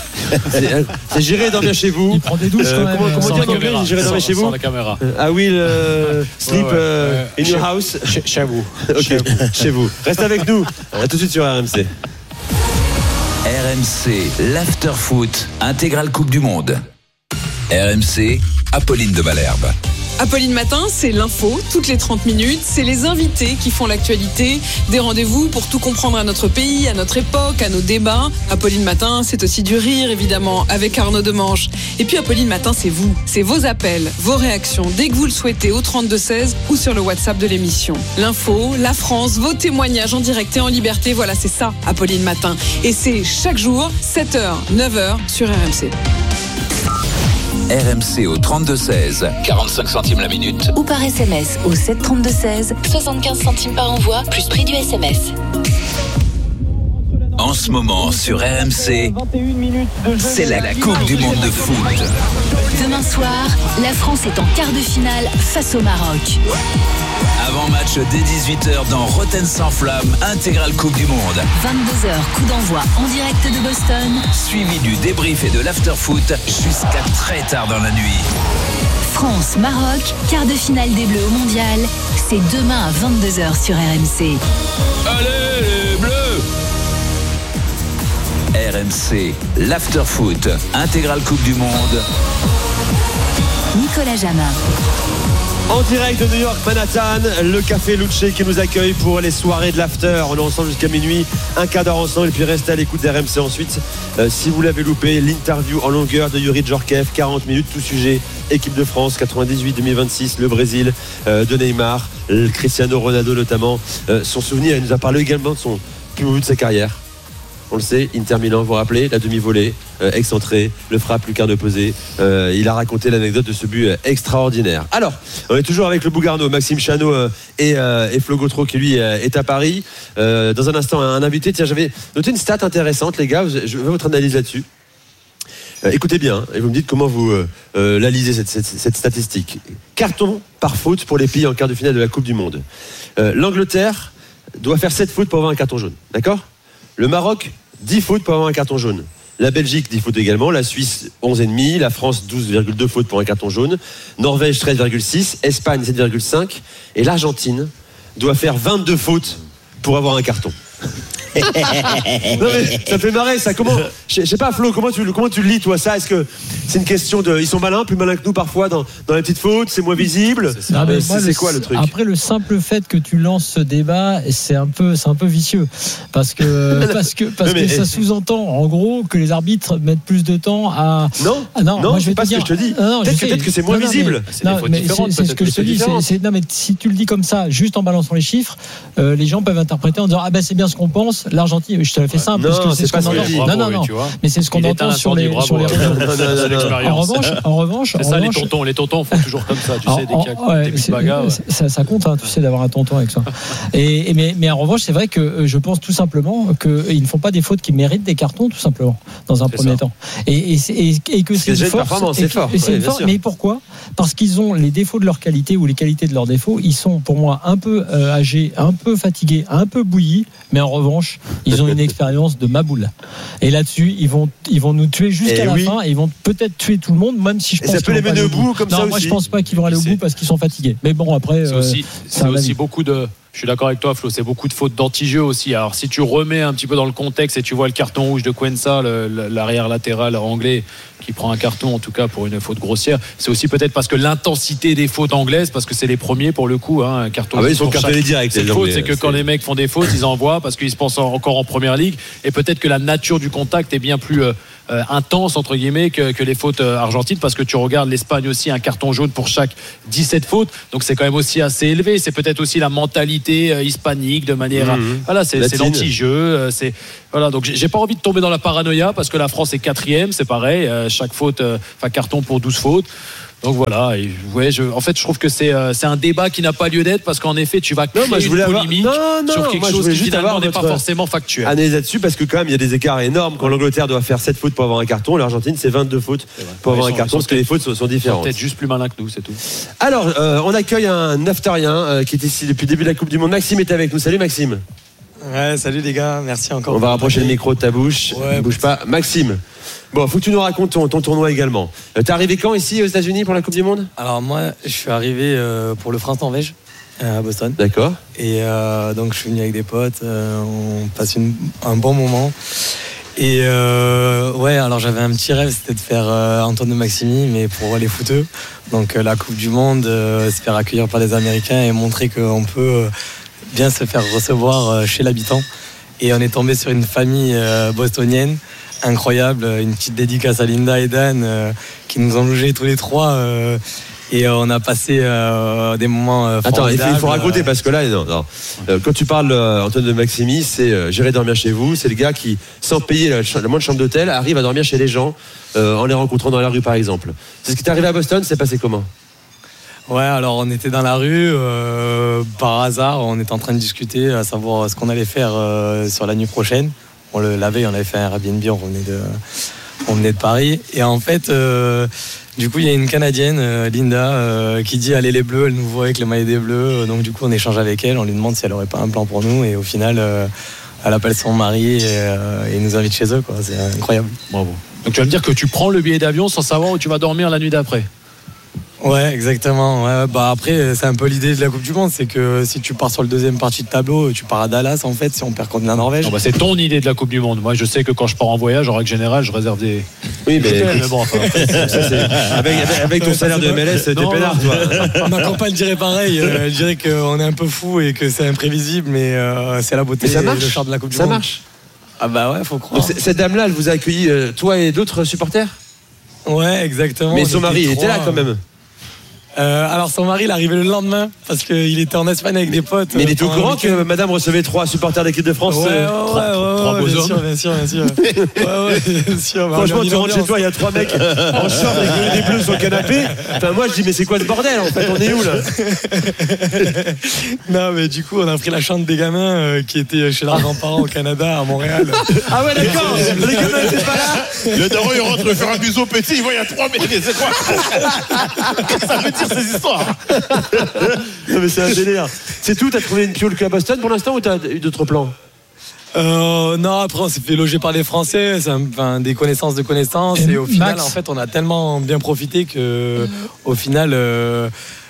C'est j'irai dormir chez vous. Il prend des douches quand même. Comment dire en anglais, j'irai dormir chez vous. Sans la caméra. I will sleep in your house. Chez vous. Ok, chez vous. Reste avec nous. À tout de suite sur RMC. RMC, l'after-foot, intégrale Coupe du Monde. RMC, Apolline de Malherbe. Apolline Matin, c'est l'info, toutes les 30 minutes. C'est les invités qui font l'actualité. Des rendez-vous pour tout comprendre à notre pays, à notre époque, à nos débats. Apolline Matin, c'est aussi du rire, évidemment, avec Arnaud Demanche. Et puis Apolline Matin, c'est vous. C'est vos appels, vos réactions, dès que vous le souhaitez, au 32-16 ou sur le WhatsApp de l'émission. L'info, la France, vos témoignages en direct et en liberté. Voilà, c'est ça, Apolline Matin. Et c'est chaque jour, 7h, 9h sur RMC. RMC au 32-16, 45 centimes la minute. Ou par SMS au 732-16, 75 centimes par envoi, plus prix du SMS. En ce moment sur RMC, c'est la Coupe du Monde de foot. Demain soir, la France est en quart de finale face au Maroc. Avant-match dès 18h dans Rotten sans flamme, intégrale Coupe du Monde. 22h, coup d'envoi en direct de Boston. Suivi du débrief et de l'after-foot jusqu'à très tard dans la nuit. France-Maroc, quart de finale des Bleus au Mondial. C'est demain à 22h sur RMC. Allez les Bleus! RMC, l'after-foot, intégrale Coupe du Monde. Nicolas Jamin. En direct de New York, Manhattan, le Café Lucce qui nous accueille pour les soirées de l'after. On est ensemble jusqu'à minuit, un quart d'heure ensemble, et puis restez à l'écoute d'RMC ensuite. Si vous l'avez loupé, l'interview en longueur de Yuri Djorkaeff, 40 minutes, tout sujet. Équipe de France, 98-2026, le Brésil, de Neymar, Cristiano Ronaldo notamment. Son souvenir, il nous a parlé également de son plus beau but de sa carrière. On le sait, Inter Milan, vous vous rappelez, la demi-volée, excentrée, le frappe, lucarne opposée. Il a raconté l'anecdote de ce but extraordinaire. Alors, on est toujours avec le Bougarno, Maxime Chanot et Flo Gautreau qui lui est à Paris. Dans un instant, un invité. Tiens, j'avais noté une stat intéressante, les gars. Je veux votre analyse là-dessus. Écoutez bien, et vous me dites comment vous la lisez, cette statistique. Carton par faute pour les pays en quart de finale de la Coupe du Monde. L'Angleterre doit faire 7 fautes pour avoir un carton jaune. D'accord ? Le Maroc, 10 fautes pour avoir un carton jaune. La Belgique, 10 fautes également. La Suisse, 11,5. La France, 12,2 fautes pour un carton jaune. Norvège, 13,6. Espagne, 7,5. Et l'Argentine doit faire 22 fautes pour avoir un carton. Non mais ça fait marrer ça. Comment, je sais pas Flo, comment tu le lis toi ça? Est-ce que c'est une question de, ils sont malins, plus malins que nous parfois dans les petites fautes, c'est moins visible. C'est quoi le truc? Après le simple fait que tu lances ce débat, c'est un peu vicieux parce que ça sous-entend en gros que les arbitres mettent plus de temps à. Non, moi, je vais pas te ce que je te dis. Peut-être que c'est moins visible. C'est ce que je te dis. Non mais si tu le dis comme ça, juste en balançant les chiffres, les gens peuvent interpréter en disant ah ben c'est bien ce qu'on pense. L'Argentine, je te la fais simple parce que c'est ce qu'on entend. Non, mais c'est ce qu'on entend sur les réseaux. En revanche, c'est ça les tontons font toujours comme ça. Tu sais, dès qu'il y a des petites bagarres. Ça compte, tu sais, d'avoir un tonton avec ça. Mais en revanche, c'est vrai que je pense tout simplement qu'ils ne font pas des fautes qui méritent des cartons, tout simplement, dans un premier temps. Et que c'est une force. Mais pourquoi? Parce qu'ils ont les défauts de leur qualité ou les qualités de leurs défauts. Ils sont, pour moi, un peu âgés, un peu fatigués, un peu bouillis. Mais en revanche, ils ont une expérience de maboule. Et là-dessus, ils vont nous tuer jusqu'à la fin. Et ils vont peut-être tuer tout le monde, même si je pense. Ça peut les mener au bout comme ça aussi. Moi, je pense pas qu'ils vont aller au bout parce qu'ils sont fatigués. Mais bon, après, c'est aussi beaucoup de. Je suis d'accord avec toi, Flo, c'est beaucoup de fautes d'anti-jeu aussi. Alors, si tu remets un petit peu dans le contexte et tu vois le carton rouge de Quensa, l'arrière latéral anglais, qui prend un carton, en tout cas, pour une faute grossière, c'est aussi peut-être parce que l'intensité des fautes anglaises, parce que c'est les premiers pour le coup, un carton. Ah oui, ils sont cartonnés direct. C'est que quand les mecs font des fautes, ils envoient parce qu'ils se pensent encore en première ligue. Et peut-être que la nature du contact est bien plus intense, entre guillemets, que les fautes argentines, parce que tu regardes l'Espagne aussi, un carton jaune pour chaque 17 fautes. Donc c'est quand même aussi assez élevé. C'est peut-être aussi la mentalité hispanique de manière voilà, c'est l'anti-jeu, voilà, donc j'ai pas envie de tomber dans la paranoïa parce que la France est 4e, c'est pareil, chaque faute, carton pour 12 fautes. Donc voilà, en fait je trouve que c'est un débat qui n'a pas lieu d'être parce qu'en effet tu vas créer une polémique sur quelque chose qui finalement n'est pas forcément factuel. Analyse là-dessus parce que quand même il y a des écarts énormes. Quand l'Angleterre doit faire 7 fautes pour avoir un carton, l'Argentine c'est 22 fautes pour avoir un carton parce que les fautes sont différentes. Peut-être juste plus malin que nous, c'est tout. Alors on accueille un aftarien qui est ici depuis le début de la Coupe du Monde. Maxime est avec nous. Salut Maxime. Ouais, salut les gars, merci encore. On va rapprocher le micro de ta bouche. Ne bouge pas. Maxime. Bon, faut que tu nous racontes ton tournoi également. T'es arrivé quand ici aux États-Unis pour la Coupe du Monde? Alors moi, je suis arrivé pour le France-Norvège à Boston. D'accord. Et donc je suis venu avec des potes, on passe un bon moment. Et alors j'avais un petit rêve, c'était de faire Antoine de Maximi, mais pour les footeux. Donc la Coupe du Monde, se faire accueillir par les Américains et montrer qu'on peut bien se faire recevoir chez l'habitant. Et on est tombé sur une famille bostonienne incroyable, une petite dédicace à Linda et Dan qui nous ont logés tous les trois et on a passé des moments formidables. Attends, il faut raconter parce que là quand tu parles Antoine de Maximi, c'est j'irai dormir chez vous, c'est le gars qui sans payer la moindre chambre d'hôtel arrive à dormir chez les gens en les rencontrant dans la rue par exemple. C'est ce qui t'est arrivé à Boston, c'est passé comment? Ouais, alors on était dans la rue, par hasard, on était en train de discuter à savoir ce qu'on allait faire sur la nuit prochaine. La veille, on avait fait un Airbnb, on venait de Paris. Et en fait, du coup, il y a une Canadienne, Linda, qui dit allez les Bleus, elle nous voit avec le maillot des Bleus. Donc du coup, on échange avec elle, on lui demande si elle aurait pas un plan pour nous. Et au final, elle appelle son mari et nous invite chez eux, quoi. C'est incroyable. Bravo. Donc tu vas me dire que tu prends le billet d'avion sans savoir où tu vas dormir la nuit d'après? Ouais, exactement. Ouais, bah après, c'est un peu l'idée de la Coupe du Monde, c'est que si tu pars sur le deuxième partie de tableau, tu pars à Dallas en fait, si on perd contre la Norvège. Non, bah, c'est ton idée de la Coupe du Monde. Moi, je sais que quand je pars en voyage, en règle générale, je réserve des. Oui, mais bon, enfin, avec ton salaire de MLS, t'es peinard, toi. Ma compagne dirait pareil. Elle dirait qu'on est un peu fou et que c'est imprévisible, mais c'est la beauté et le charme de la Coupe du Monde. Ça marche. Ah bah ouais, faut croire. Donc, cette dame-là, elle vous a accueilli, toi et d'autres supporters? Ouais, exactement. Mais son mari, il était là quand même. Alors son mari il est arrivé le lendemain parce qu'il était en Espagne avec des potes. Mais il était au courant que madame recevait 3 supporters d'équipe de France? Trois beaux hommes. Bien sûr. Franchement, tu rentres chez toi, il y a 3 mecs en short avec des bleus sur le canapé. Enfin moi je dis mais c'est quoi ce bordel en fait? On est où là? Non mais du coup on a pris la chambre des gamins qui étaient chez leurs grands-parents au Canada, à Montréal. Ah ouais d'accord. Les gamins n'étaient pas là. Le daron il rentre faire un bisou petit, il voit il y a 3 mecs. C'est quoi? Ça veut dire ces histoires? Non mais c'est un délire. C'est tout, t'as trouvé une piole qu'à Boston pour l'instant ou t'as eu d'autres plans? Non, après on s'est fait loger par les Français, c'est des connaissances de connaissances et au final Max, en fait on a tellement bien profité que au final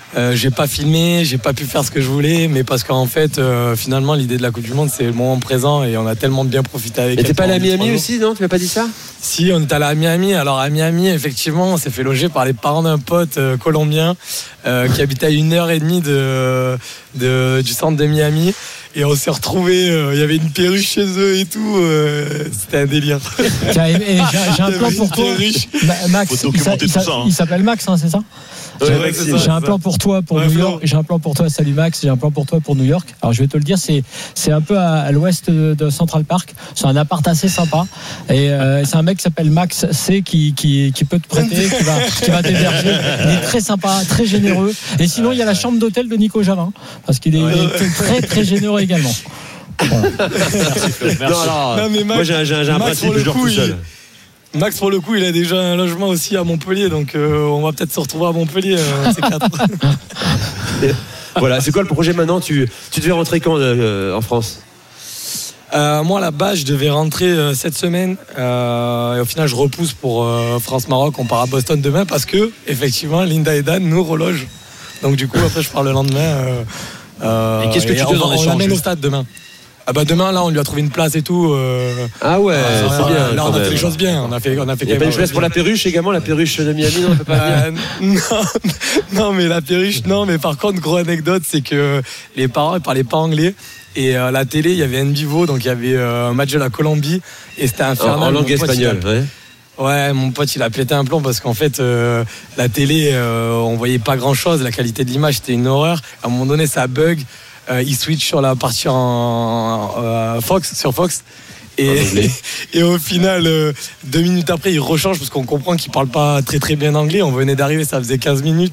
J'ai pas filmé, j'ai pas pu faire ce que je voulais, mais parce qu'en fait, finalement, l'idée de la Coupe du Monde, c'est le moment présent et on a tellement bien profité avec. Et t'es pas allé à Miami aussi, non? Tu m'as pas dit ça? Si, on est allé à Miami. Alors à Miami, effectivement, on s'est fait loger par les parents d'un pote colombien qui habitait à 1h30 du centre de Miami. Et on s'est retrouvés, il y avait une perruche chez eux et tout, c'était un délire. J'ai un plan pour toi. Max, il s'appelle Max, hein, c'est ça? Ouais, j'ai un plan pour toi pour New York. J'ai un plan pour toi, salut Max. J'ai un plan pour toi pour New York. Alors je vais te le dire, c'est un peu à l'ouest de Central Park. C'est un appart assez sympa. Et c'est un mec qui s'appelle Max C qui peut te prêter, qui va t'héberger. Il est très sympa, très généreux. Et sinon il y a la chambre d'hôtel de Nico Javin parce qu'il est très très généreux également. Voilà. Merci. Non, mais Max, moi j'ai un principe, je dors tout seul. Max, pour le coup, il a déjà un logement aussi à Montpellier, donc on va peut-être se retrouver à Montpellier, ces 4. Voilà, c'est quoi le projet maintenant? Tu devais rentrer quand en France? Moi, là-bas, je devais rentrer cette semaine. Et au final, je repousse pour France-Maroc. On part à Boston demain parce que, effectivement, Linda et Dan nous relogent. Donc, du coup, après, je pars le lendemain. Et qu'est-ce que tu te on l'amène au stade demain. Ah bah demain là on lui a trouvé une place et tout. Ah ouais, c'est bien. Là on a fait les choses bien. On a fait. Il y a pas une place pour la perruche également, la perruche de Miami, non, on peut pas venir. Non mais la perruche non, mais par contre gros anecdote c'est que les parents ils parlaient pas anglais et la télé il y avait NBivo donc il y avait un match de la Colombie et c'était infernal. En langue espagnole, ouais. Ouais, mon pote il a pété un plomb parce qu'en fait la télé on voyait pas grand chose, la qualité de l'image c'était une horreur. À un moment donné ça bug. Il switch sur la partie en sur Fox et au final 2 minutes après il rechange parce qu'on comprend qu'il parle pas très très bien anglais. On venait d'arriver, ça faisait 15 minutes